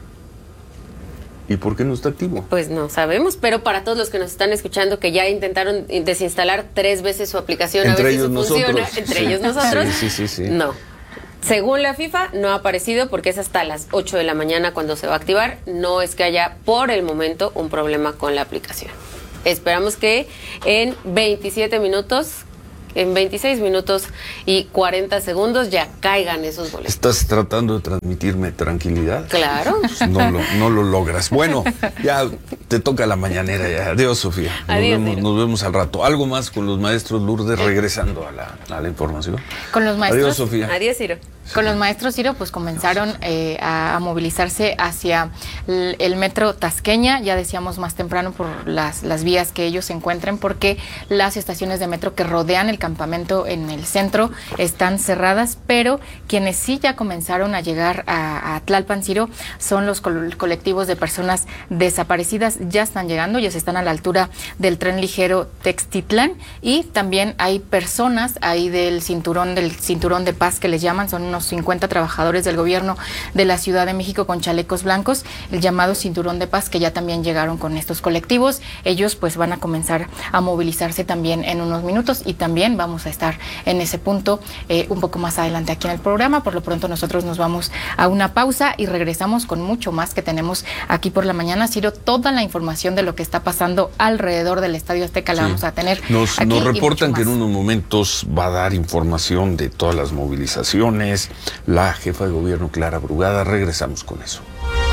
¿Y por qué no está activo? Pues no sabemos, pero para todos los que nos están escuchando que ya intentaron desinstalar tres veces su aplicación entre a ver ellos si eso nosotros. funciona, entre sí. ellos nosotros, sí, sí, sí, sí. no. Según la FIFA, no ha aparecido porque es hasta las ocho de la mañana cuando se va a activar. No es que haya por el momento un problema con la aplicación. Esperamos que en veintisiete minutos, en veintiséis minutos y cuarenta segundos ya caigan esos boletos. ¿Estás tratando de transmitirme tranquilidad? Claro. Pues no, lo, no lo logras. Bueno, ya te toca la mañanera ya. Adiós, Sofía. Nos, Adiós, vemos, Ciro. nos vemos al rato. Algo más con los maestros, Lourdes, regresando a la, a la información. Con los maestros. Adiós, Sofía. Adiós, Ciro. Con los maestros, Ciro, pues comenzaron eh, a, a movilizarse hacia el, el metro Tasqueña, ya decíamos más temprano por las, las vías que ellos se encuentren, porque las estaciones de metro que rodean el campamento en el centro están cerradas, pero quienes sí ya comenzaron a llegar a, a Tlalpan, Ciro, son los col colectivos de personas desaparecidas, ya están llegando, ya están a la altura del tren ligero Textitlán, y también hay personas ahí del cinturón, del cinturón de paz que les llaman, son unos cincuenta trabajadores del gobierno de la Ciudad de México con chalecos blancos, el llamado cinturón de paz, que ya también llegaron con estos colectivos. Ellos pues van a comenzar a movilizarse también en unos minutos y también vamos a estar en ese punto eh, un poco más adelante aquí en el programa. Por lo pronto nosotros nos vamos a una pausa y regresamos con mucho más que tenemos aquí por la mañana. Ciro, toda la información de lo que está pasando alrededor del Estadio Azteca la Sí. vamos a tener Nos, aquí nos y reportan mucho que en más. unos momentos va a dar información de todas las movilizaciones la jefa de gobierno Clara Brugada. Regresamos con eso.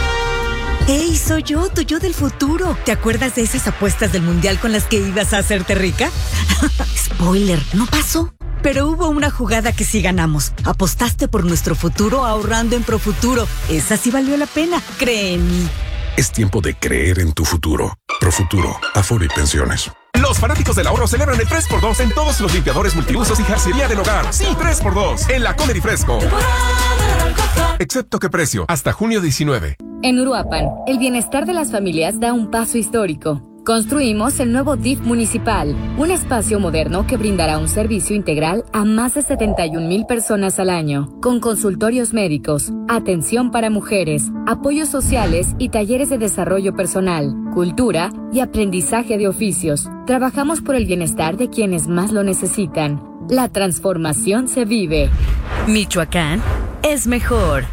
¡Hey, soy yo, tu yo del futuro! ¿Te acuerdas de esas apuestas del mundial con las que ibas a hacerte rica? Spoiler, no pasó. Pero hubo una jugada que sí ganamos. Apostaste por nuestro futuro ahorrando en Profuturo. Esa sí valió la pena, cree en mí. Es tiempo de creer en tu futuro. Profuturo, Afore y Pensiones. Los fanáticos del ahorro celebran el tres por dos en todos los limpiadores multiusos y jarcería del hogar. Sí, tres por dos en la Comer y Fresco. Excepto que precio, hasta junio diecinueve. En Uruapan, el bienestar de las familias da un paso histórico. Construimos el nuevo D I F municipal, un espacio moderno que brindará un servicio integral a más de setenta y un mil personas al año, con consultorios médicos, atención para mujeres, apoyos sociales y talleres de desarrollo personal, cultura y aprendizaje de oficios. Trabajamos por el bienestar de quienes más lo necesitan. La transformación se vive. Michoacán es mejor.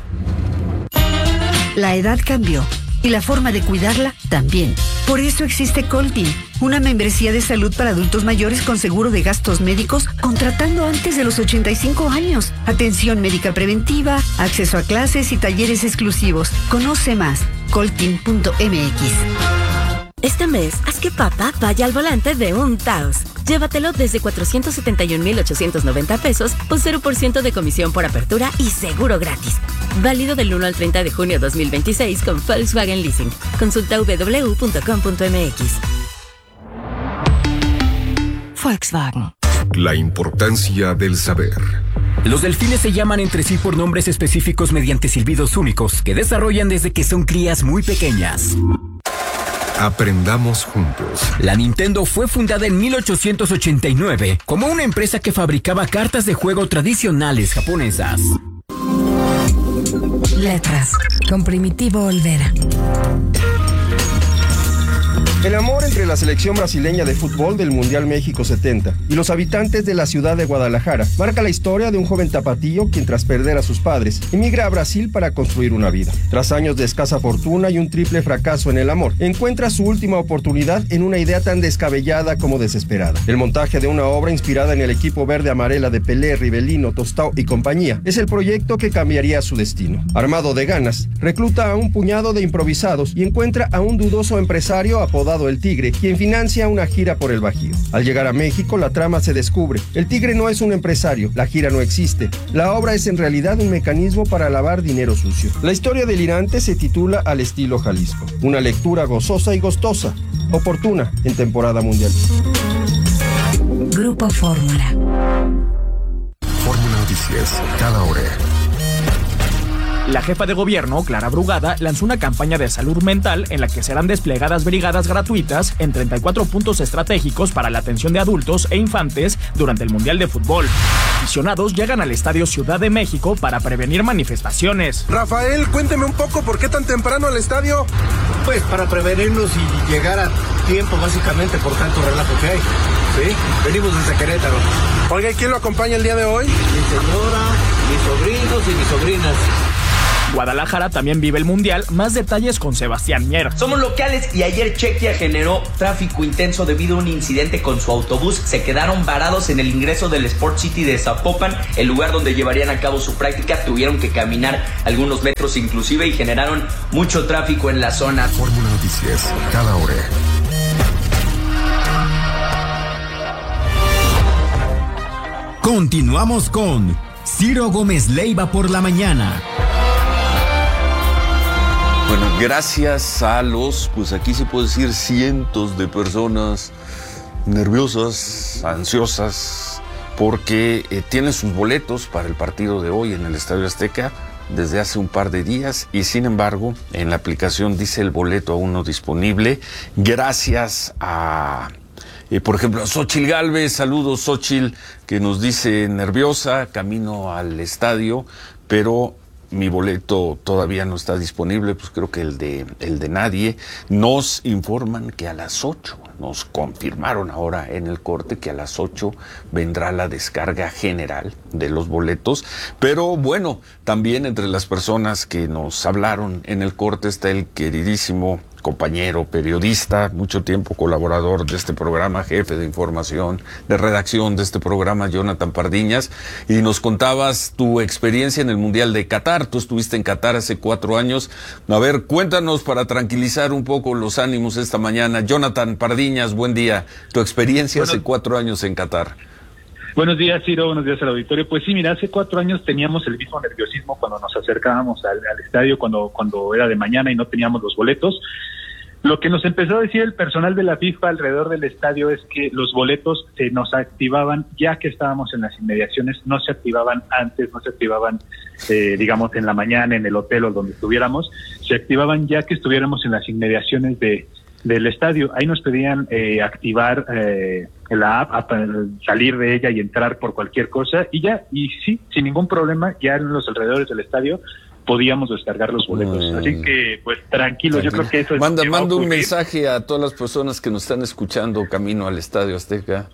La edad cambió y la forma de cuidarla también. Por eso existe Coltin, una membresía de salud para adultos mayores con seguro de gastos médicos contratando antes de los ochenta y cinco años. Atención médica preventiva, acceso a clases y talleres exclusivos. Conoce más, coltin punto m x. Este mes, haz que papá vaya al volante de un Taos. Llévatelo desde cuatrocientos setenta y un mil ochocientos noventa pesos o cero por ciento de comisión por apertura y seguro gratis. Válido del uno al treinta de junio de dos mil veintiséis con Volkswagen Leasing. Consulta doble u doble u doble u punto com punto m x. Volkswagen. La importancia del saber. Los delfines se llaman entre sí por nombres específicos mediante silbidos únicos que desarrollan desde que son crías muy pequeñas. Aprendamos juntos. La Nintendo fue fundada en mil ochocientos ochenta y nueve como una empresa que fabricaba cartas de juego tradicionales japonesas. Letras, con Primitivo Olvera. El amor entre la selección brasileña de fútbol del Mundial México setenta y los habitantes de la ciudad de Guadalajara marca la historia de un joven tapatío quien, tras perder a sus padres, emigra a Brasil para construir una vida. Tras años de escasa fortuna y un triple fracaso en el amor, encuentra su última oportunidad en una idea tan descabellada como desesperada. El montaje de una obra inspirada en el equipo verde-amarela de Pelé, Rivelino, Tostao y compañía es el proyecto que cambiaría su destino. Armado de ganas, recluta a un puñado de improvisados y encuentra a un dudoso empresario apodado El Tigre, quien financia una gira por el Bajío. Al llegar a México, la trama se descubre. El Tigre no es un empresario, la gira no existe. La obra es en realidad un mecanismo para lavar dinero sucio. La historia delirante se titula Al estilo Jalisco. Una lectura gozosa y gustosa, oportuna en temporada mundial. Grupo Fórmula. Fórmula Noticias, cada hora. La jefa de gobierno, Clara Brugada, lanzó una campaña de salud mental en la que serán desplegadas brigadas gratuitas en treinta y cuatro puntos estratégicos para la atención de adultos e infantes durante el Mundial de Fútbol. Aficionados llegan al Estadio Ciudad de México para prevenir manifestaciones. Rafael, cuénteme un poco, ¿por qué tan temprano al estadio? Pues para prevenirnos y llegar a tiempo, básicamente, por tanto relajo que hay. Sí, venimos desde Querétaro. Oiga, ¿y quién lo acompaña el día de hoy? Mi señora, mis sobrinos y mis sobrinas. Guadalajara también vive el Mundial. Más detalles con Sebastián Mier. Somos locales y ayer Chequia generó tráfico intenso debido a un incidente con su autobús. Se quedaron varados en el ingreso del Sport City de Zapopan, el lugar donde llevarían a cabo su práctica. Tuvieron que caminar algunos metros inclusive y generaron mucho tráfico en la zona. Fórmula Noticias, cada hora. Continuamos con Ciro Gómez Leiva por la mañana. Bueno, gracias a los, pues aquí se puede decir cientos de personas nerviosas, ansiosas, porque eh, tienen sus boletos para el partido de hoy en el Estadio Azteca desde hace un par de días y sin embargo en la aplicación dice el boleto aún no disponible. Gracias a, eh, por ejemplo, a Xochil Gálvez. Saludos, Xochil, que nos dice nerviosa, camino al estadio, pero mi boleto todavía no está disponible, pues creo que el de el de nadie. Nos informan que a las ocho, nos confirmaron ahora en el corte que a las ocho vendrá la descarga general de los boletos. Pero bueno, también entre las personas que nos hablaron en el corte está el queridísimo compañero, periodista, mucho tiempo colaborador de este programa, jefe de información, de redacción de este programa, Jonathan Pardiñas, y nos contabas tu experiencia en el Mundial de Qatar. Tú estuviste en Qatar hace cuatro años. A ver, cuéntanos para tranquilizar un poco los ánimos esta mañana. Jonathan Pardiñas, buen día. Tu experiencia bueno, hace cuatro años en Qatar. Buenos días, Ciro. Buenos días al auditorio. Pues sí, mira, hace cuatro años teníamos el mismo nerviosismo cuando nos acercábamos al, al estadio, cuando, cuando era de mañana y no teníamos los boletos. Lo que nos empezó a decir el personal de la FIFA alrededor del estadio es que los boletos se nos activaban ya que estábamos en las inmediaciones, no se activaban antes, no se activaban, eh, digamos, en la mañana en el hotel o donde estuviéramos, se activaban ya que estuviéramos en las inmediaciones de del estadio. Ahí nos pedían eh, activar eh, la app, salir de ella y entrar por cualquier cosa, y ya, y sí, sin ningún problema, ya en los alrededores del estadio podíamos descargar los boletos. Mm. Así que, pues, tranquilos, yo creo que eso es... Manda, manda un mensaje a todas las personas que nos están escuchando camino al Estadio Azteca.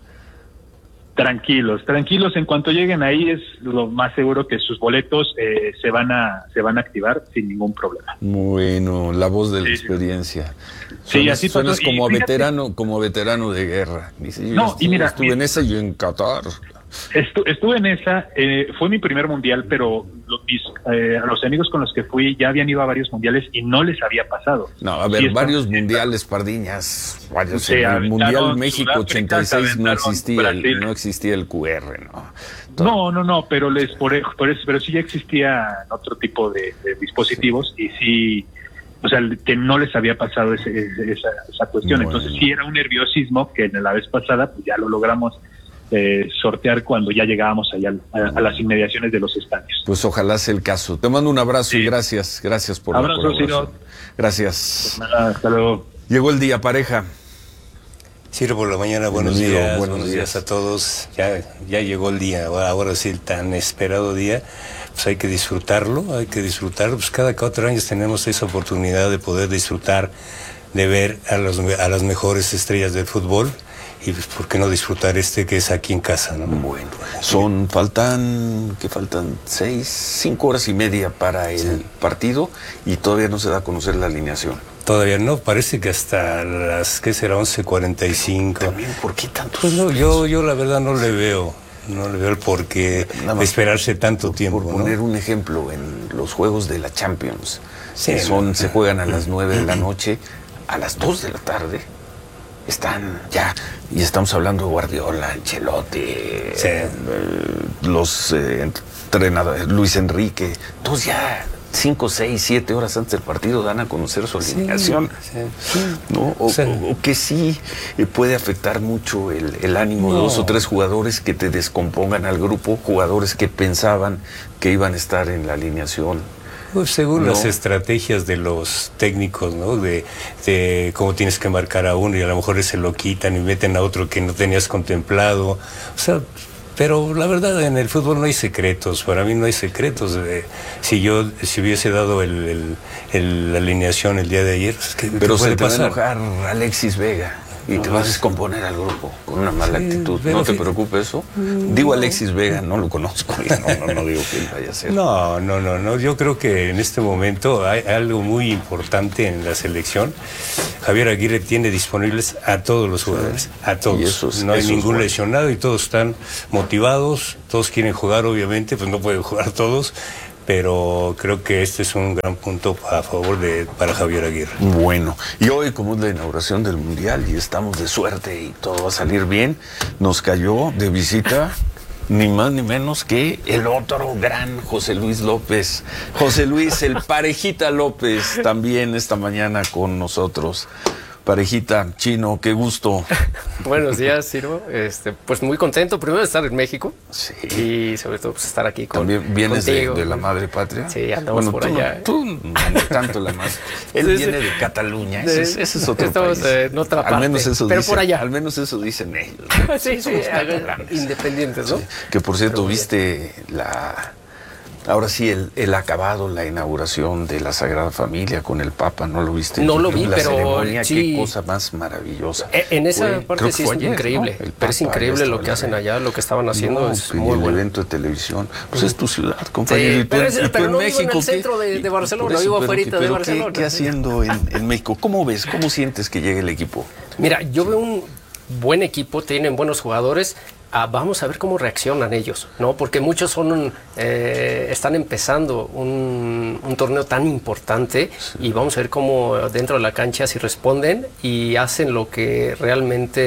Tranquilos, tranquilos, en cuanto lleguen ahí es lo más seguro que sus boletos eh, se van a se van a activar sin ningún problema. Bueno, la voz de la sí, experiencia. Sí, suenas, así suenas pasó. como Y a veterano, como a veterano de guerra. Dice, yo no, estuve, y mira, estuve en esa y en Qatar. Estu, estuve en esa, eh, fue mi primer mundial, pero los, mis, eh, los amigos con los que fui ya habían ido a varios mundiales y no les había pasado. No, a ver, y varios esto, mundiales, Pardiñas. Varios, sí, en el Mundial México ochenta y seis no existía, el, no existía el Q R, ¿no? Todo. No, no, no, pero les por, por eso, pero sí ya existían otro tipo de, de dispositivos sí. y sí, o sea, que no les había pasado ese, esa, esa cuestión. Bueno. Entonces sí era un nerviosismo que en la vez pasada pues ya lo logramos Eh, sortear cuando ya llegábamos allá a, a las inmediaciones de los estadios. Pues ojalá sea el caso. Te mando un abrazo sí. y gracias, gracias por abrazo, la colaboración. Ciro. Gracias. Pues nada, hasta luego. Llegó el día, pareja. Ciro, por la mañana, buenos Bienvenido, días, buenos, buenos días. días a todos. Ya, ya llegó el día, ahora, ahora sí el tan esperado día. Pues hay que disfrutarlo, hay que disfrutarlo. Pues cada cuatro años tenemos esa oportunidad de poder disfrutar, de ver a, los, a las mejores estrellas del fútbol. Y pues, ¿por qué no disfrutar este que es aquí en casa, no? Bueno, son, faltan, ¿qué faltan? Seis, cinco horas y media para el sí. partido y todavía no se da a conocer la alineación. Todavía no, parece que hasta las, ¿qué será? once cuarenta y cinco. También, ¿por qué tantos? Pues no, yo, yo la verdad no le veo, no le veo el por qué esperarse tanto por, tiempo. Por poner ¿no? un ejemplo, en los juegos de la Champions, sí, que son, no. se juegan a las nueve de la noche, a las dos de la tarde. Están ya, y estamos hablando de Guardiola, Ancelotti, sí. eh, los eh, entrenadores, Luis Enrique, todos ya cinco, seis, siete horas antes del partido dan a conocer su alineación, sí, sí. ¿no? O, sí. o, o que sí eh, puede afectar mucho el, el ánimo no. de dos o tres jugadores que te descompongan al grupo, jugadores que pensaban que iban a estar en la alineación. Pues según no. las estrategias de los técnicos, ¿no? De, de cómo tienes que marcar a uno y a lo mejor ese lo quitan y meten a otro que no tenías contemplado. O sea, pero la verdad en el fútbol no hay secretos, para mí no hay secretos. Eh, si yo si hubiese dado el, el, el, la alineación el día de ayer, pues, ¿qué, pero ¿qué se puede te pasar? va a enojar Alexis Vega. Y te vas a descomponer al grupo con una mala sí, actitud. ¿No te preocupa eso? No. Digo Alexis Vega, no lo conozco. No, no, no digo que él vaya a ser. No, no, no, no. Yo creo que en este momento hay algo muy importante en la selección. Javier Aguirre tiene disponibles a todos los jugadores, sí. a todos. Eso es, no hay ningún bueno. lesionado y todos están motivados, todos quieren jugar, obviamente, pues no pueden jugar todos. Pero creo que este es un gran punto a favor de para Javier Aguirre. Bueno, y hoy como es la inauguración del Mundial y estamos de suerte y todo va a salir bien, nos cayó de visita ni más ni menos que el otro gran José Luis López. José Luis, el Parejita López, también esta mañana con nosotros. Parejita, Chino, qué gusto. Buenos días, Ciro. Este, pues muy contento, primero de estar en México. Sí. Y sobre todo pues, estar aquí con ¿También vienes de, de la pues, madre patria? Sí, andamos bueno, por tú, allá. Tú no tanto la madre. Él sí, viene sí. de Cataluña, ese, es, ese es otro Estamos país. en otra parte, al menos eso pero dicen, por allá. Al menos eso dicen ellos. sí, sí, independientes, ¿no? Sí. Que por cierto, pero, viste la... Ahora sí, el, el acabado, la inauguración de la Sagrada Familia con el Papa, ¿no lo viste? No lo vi, la pero ceremonia, sí. Qué cosa más maravillosa. En esa fue, parte sí es ayer, increíble, ¿no? pero es increíble lo que hacen allá, lo que estaban haciendo, no, es muy el bueno. evento de televisión, pues es tu ciudad, compañero. Sí, pero, es, y pero en no México, vivo en el ¿qué? centro de, de Barcelona, eso, vivo pero, afuera de Barcelona. ¿Qué, qué haciendo en, en México? ¿Cómo ves? ¿Cómo sientes que llegue el equipo? Mira, yo veo un buen equipo, tienen buenos jugadores. Ah, vamos a ver cómo reaccionan ellos, ¿no? Porque muchos son eh, están empezando un, un torneo tan importante sí. y vamos a ver cómo dentro de la cancha si responden y hacen lo que realmente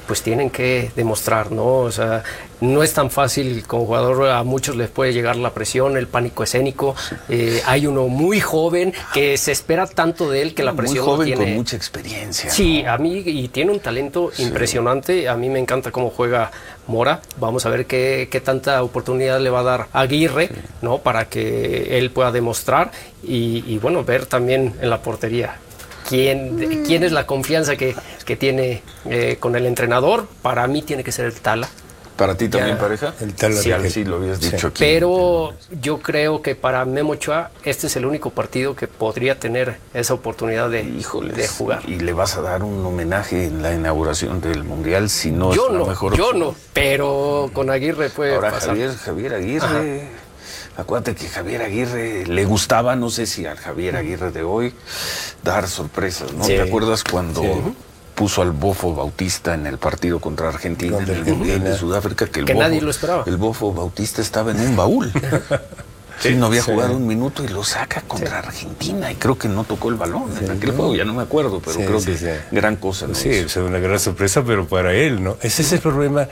pues tienen que demostrar, ¿no? O sea, no es tan fácil como jugador, a muchos les puede llegar la presión, el pánico escénico. Eh, hay uno muy joven que se espera tanto de él que la presión muy joven tiene... con mucha experiencia. Sí, ¿no? a mí, y tiene un talento sí. impresionante. A mí me encanta cómo juega Mora. Vamos a ver qué, qué tanta oportunidad le va a dar a Aguirre, sí. ¿no? Para que él pueda demostrar y, y bueno, ver también en la portería. ¿Quién, ¿Quién es la confianza que, que tiene eh, con el entrenador? Para mí tiene que ser el Tala. ¿Para ti también, ya, pareja? El Tala. Sí, de sí, lo habías sí. dicho aquí. Pero yo creo que para Memo Ochoa este es el único partido que podría tener esa oportunidad de, Híjoles, de jugar. ¿Y le vas a dar un homenaje en la inauguración del Mundial si no yo es la no, mejor Yo opción? no, pero con Aguirre puede Ahora, pasar. Javier, Javier Aguirre... Ajá. Acuérdate que Javier Aguirre le gustaba, no sé si al Javier Aguirre de hoy, dar sorpresas, ¿no? Sí. ¿Te acuerdas cuando sí. puso al Bofo Bautista en el partido contra Argentina, contra en el Mundial de Sudáfrica? Que, el que Bofo, nadie lo esperaba. El Bofo Bautista estaba en un baúl. Sí, sí, no había sí. jugado un minuto y lo saca contra sí. Argentina y creo que no tocó el balón sí, en aquel no. juego, ya no me acuerdo, pero sí, creo sí, que sí. gran cosa. ¿no? Sí, es una gran sorpresa, pero para él, ¿no? Ese es el problema,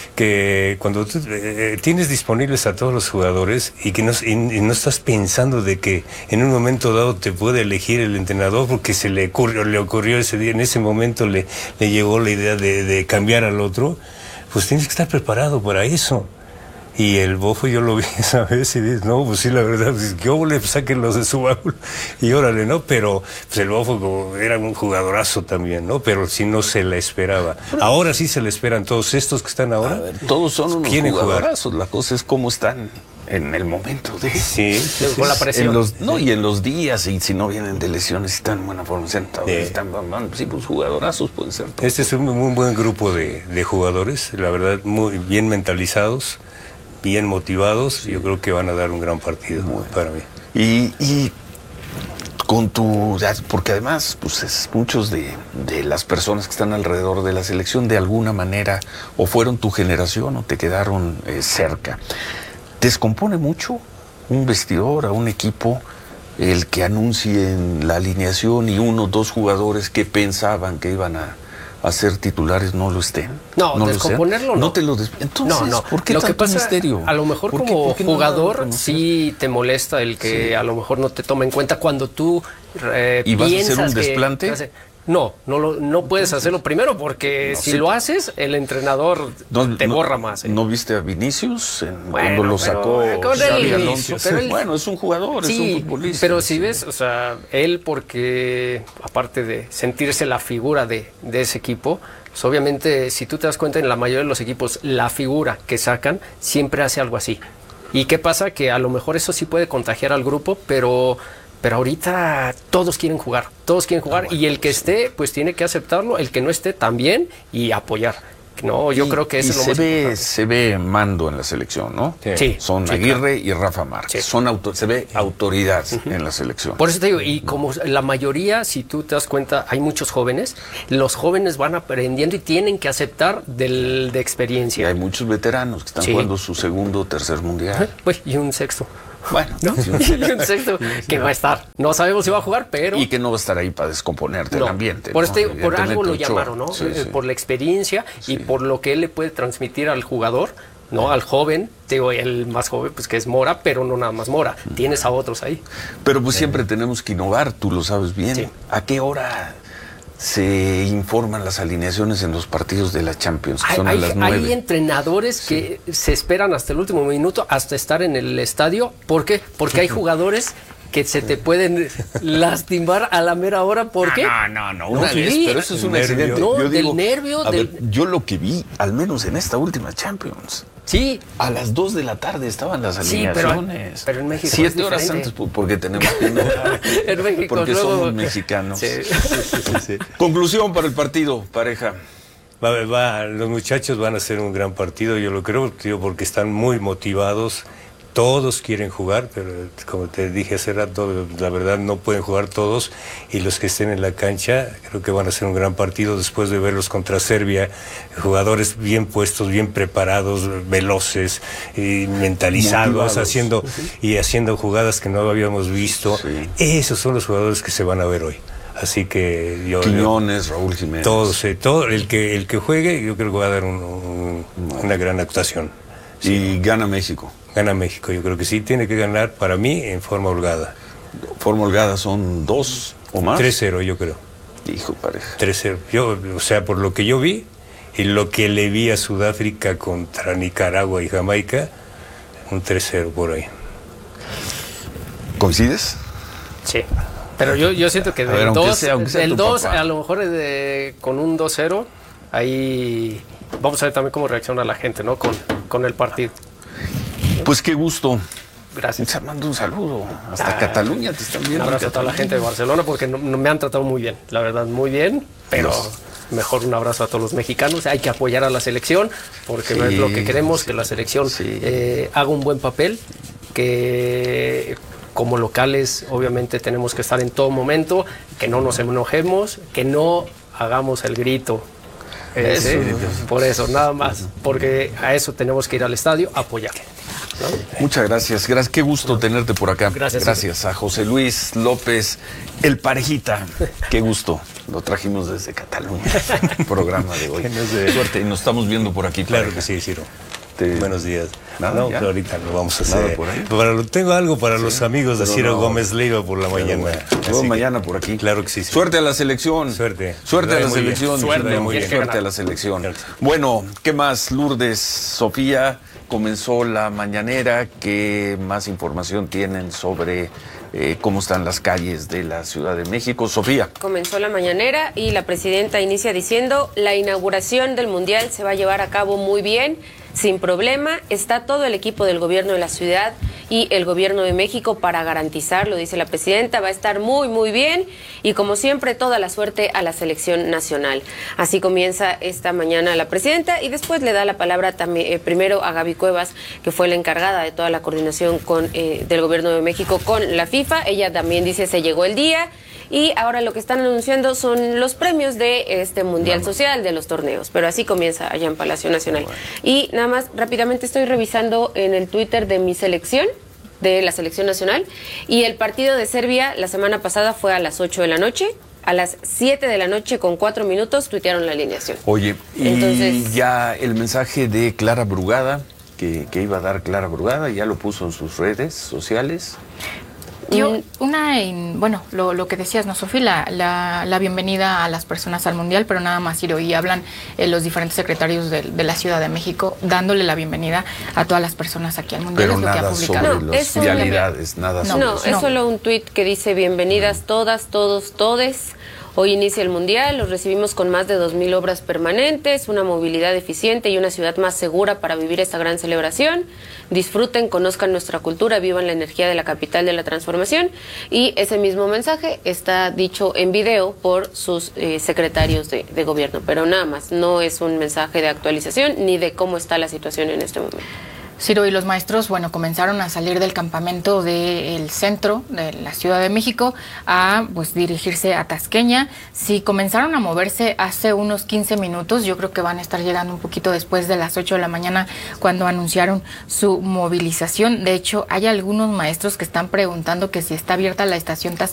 que cuando tú eh, tienes disponibles a todos los jugadores y que no, y, y no estás pensando de que en un momento dado te puede elegir el entrenador porque se le ocurrió, le ocurrió ese día, en ese momento le, le llegó la idea de, de cambiar al otro, pues tienes que estar preparado para eso. Y el Bofo yo lo vi esa vez y dices, no, pues sí, la verdad, pues, que óvole, pues sáquenlos de su baúl y órale, ¿no? Pero pues el Bofo como, era un jugadorazo también, ¿no? Pero sí no se le esperaba. Ahora sí se le esperan todos estos que están ahora. A ver, todos son unos jugadorazos, la cosa es cómo están en el momento de... Sí, con la presión. En los, no, y en los días, y si no vienen de lesiones, están en buena forma, sentados, sí. están, sí, pues jugadorazos pueden ser todos. Este es un muy buen grupo de, de jugadores, la verdad, muy bien mentalizados, bien motivados, sí. yo creo que van a dar un gran partido bueno. para mí. Y, y con tu, porque además, pues es, muchos de, de las personas que están alrededor de la selección de alguna manera o fueron tu generación o te quedaron eh, cerca. ¿Descompone mucho un vestidor, a un equipo, el que anuncien la alineación y uno o dos jugadores que pensaban que iban a a ser titulares no lo estén? No, no descomponerlo no. No te lo des... Entonces, no, no. ¿por qué lo tanto que pasa, misterio? A lo mejor como ¿Por qué, por qué jugador no sí te molesta el que sí. a lo mejor no te tome en cuenta cuando tú eh, ¿Y vas piensas a hacer un que, desplante? Que No, no, lo, no puedes hacerlo primero porque no, si sí. lo haces, el entrenador no, te no, borra más. ¿eh? ¿No viste a Vinicius en, bueno, cuando lo sacó Xabi Alonso? Pero él, bueno, es un jugador, sí, es un futbolista. Pero si ves, o sea, él porque, aparte de sentirse la figura de, de ese equipo, pues obviamente, si tú te das cuenta, en la mayoría de los equipos, la figura que sacan siempre hace algo así. ¿Y qué pasa? Que a lo mejor eso sí puede contagiar al grupo, pero... Pero ahorita todos quieren jugar, todos quieren jugar ah, bueno, y el que sí. esté, pues tiene que aceptarlo, el que no esté también y apoyar. No, yo y, creo que eso es lo se más ve, importante. Se ve mando en la selección, ¿no? Sí. Son sí, Aguirre claro. y Rafa Márquez. Sí. Son auto, se ve sí. autoridad uh-huh. en la selección. Por eso te digo, y como la mayoría, si tú te das cuenta, hay muchos jóvenes, los jóvenes van aprendiendo y tienen que aceptar del, de experiencia. Y hay muchos veteranos que están sí. jugando su segundo o tercer mundial. Pues, y un sexto. Bueno, ¿no? Y un sexto que va a estar. No sabemos si va a jugar, pero... Y que no va a estar ahí para descomponerte no. el ambiente. Por, ¿no? este, por algo lo llamaron, ¿no? Sí, sí. Por la experiencia sí. y por lo que él le puede transmitir al jugador, ¿no? Al joven, digo, el más joven, pues que es Mora, pero no nada más Mora. Mm. Tienes a otros ahí. Pero pues siempre tenemos que innovar, tú lo sabes bien. Sí. ¿A qué hora se informan las alineaciones en los partidos de la Champions, que hay, son a hay, las nueve? Hay entrenadores sí. que se esperan hasta el último minuto, hasta estar en el estadio. ¿Por qué? Porque hay jugadores que se te pueden lastimar a la mera hora. ¿Por qué? No, no, no, una no, vez, sí. pero eso es un accidente. No, yo del digo, nervio. A del... ver, yo lo que vi, al menos en esta última Champions, sí. a las dos de la tarde estaban las alineaciones. Sí, pero, pero en México Siete horas antes, porque tenemos que no, en México, porque luego... somos mexicanos. Sí, sí, sí, sí. Conclusión para el partido, pareja. Va, va, los muchachos van a hacer un gran partido, yo lo creo, tío, porque están muy motivados. Todos quieren jugar, pero como te dije hace rato, la verdad no pueden jugar todos, y los que estén en la cancha creo que van a hacer un gran partido después de verlos contra Serbia, jugadores bien puestos, bien preparados, veloces, y mentalizados, motivados. haciendo uh-huh. y haciendo jugadas que no habíamos visto. Sí. Esos son los jugadores que se van a ver hoy. Así que yo... Quiñones, Raúl Jiménez. Todos, eh, todo, el que el que juegue, yo creo que va a dar un, un, una gran actuación. Sí. Y gana México. Gana México, yo creo que sí, tiene que ganar para mí en forma holgada. ¿Forma holgada son dos o más? tres cero, yo creo. Hijo, pareja. tres cero. Yo, o sea, por lo que yo vi y lo que le vi a Sudáfrica contra Nicaragua y Jamaica, un tres cero por ahí. ¿Coincides? Sí. Pero yo, yo siento que del dos, el dos a lo mejor de, con un dos cero, ahí vamos a ver también cómo reacciona la gente, ¿no? Con, con el partido. Pues qué gusto. Gracias. Te mando un saludo. Hasta ah, Cataluña te están viendo. Un abrazo a toda la gente de Barcelona porque no, no me han tratado muy bien, la verdad, muy bien, pero Dios. Mejor un abrazo a todos los mexicanos. Hay que apoyar a la selección porque sí, es lo que queremos, sí, que la selección sí. eh, haga un buen papel, que... Como locales, obviamente, tenemos que estar en todo momento, que no nos enojemos, que no hagamos el grito. Eso. Eh, por eso, nada más, porque a eso tenemos que ir al estadio a apoyar. ¿No? Muchas gracias, gracias. Qué gusto no. tenerte por acá. Gracias. Gracias a José Luis López, el parejita. Qué gusto. Lo trajimos desde Cataluña. Programa de hoy. De... Suerte. Y nos estamos viendo por aquí. Claro que sí, Ciro. Te... Buenos días. Nada, no, pero ahorita lo vamos a hacer. Por ahí. Para, tengo algo para sí, los amigos de Ciro no, Gómez Leiva por la mañana. Bueno, mañana por aquí. Claro que sí, sí. Suerte a la selección. Suerte. Suerte a la selección. Suerte, muy bien. Suerte a la selección. Bueno, ¿qué más? Lourdes, Sofía, comenzó la mañanera. ¿Qué más información tienen sobre eh, cómo están las calles de la Ciudad de México? Sofía. Comenzó la mañanera y la presidenta inicia diciendo: la inauguración del Mundial se va a llevar a cabo muy bien, sin problema. Está todo el equipo del gobierno de la ciudad y el gobierno de México para garantizarlo, dice la presidenta. Va a estar muy, muy bien y, como siempre, toda la suerte a la selección nacional. Así comienza esta mañana la presidenta y después le da la palabra también, eh, primero a Gaby Cuevas, que fue la encargada de toda la coordinación con, eh, del gobierno de México con la FIFA. Ella también dice: se llegó el día. Y ahora lo que están anunciando son los premios de este Mundial Social, de los torneos. Pero así comienza allá en Palacio Nacional. Y nada más, rápidamente estoy revisando en el Twitter de mi selección, de la selección nacional, y el partido de Serbia la semana pasada fue a las ocho de la noche. A las siete de la noche con cuatro minutos tuitearon la alineación. Oye, y entonces, ya el mensaje de Clara Brugada, que, que iba a dar Clara Brugada, ya lo puso en sus redes sociales. Yo, una, en, bueno, lo, lo que decías, ¿no, Sofía? La, la, la bienvenida a las personas al Mundial, pero nada más, Ciro, y hablan eh, los diferentes secretarios de, de la Ciudad de México dándole la bienvenida a todas las personas aquí al Mundial. Pero es nada lo que ha publicado. sobre no, las vialidades, nada no, sobre no, eso. es solo un tuit que dice: bienvenidas todas, todos, todes. Hoy inicia el Mundial, los recibimos con más de dos mil obras permanentes, una movilidad eficiente y una ciudad más segura para vivir esta gran celebración. Disfruten, conozcan nuestra cultura, vivan la energía de la capital de la transformación. Y ese mismo mensaje está dicho en video por sus eh, secretarios de, de gobierno, pero nada más, no es un mensaje de actualización ni de cómo está la situación en este momento. Ciro, y los maestros, bueno, comenzaron a salir del campamento del centro de la Ciudad de México a, pues, dirigirse a Tasqueña. Si comenzaron a moverse hace unos quince minutos, yo creo que van a estar llegando un poquito después de las ocho de la mañana cuando anunciaron su movilización. De hecho, hay algunos maestros que están preguntando que si está abierta la estación Tasqueña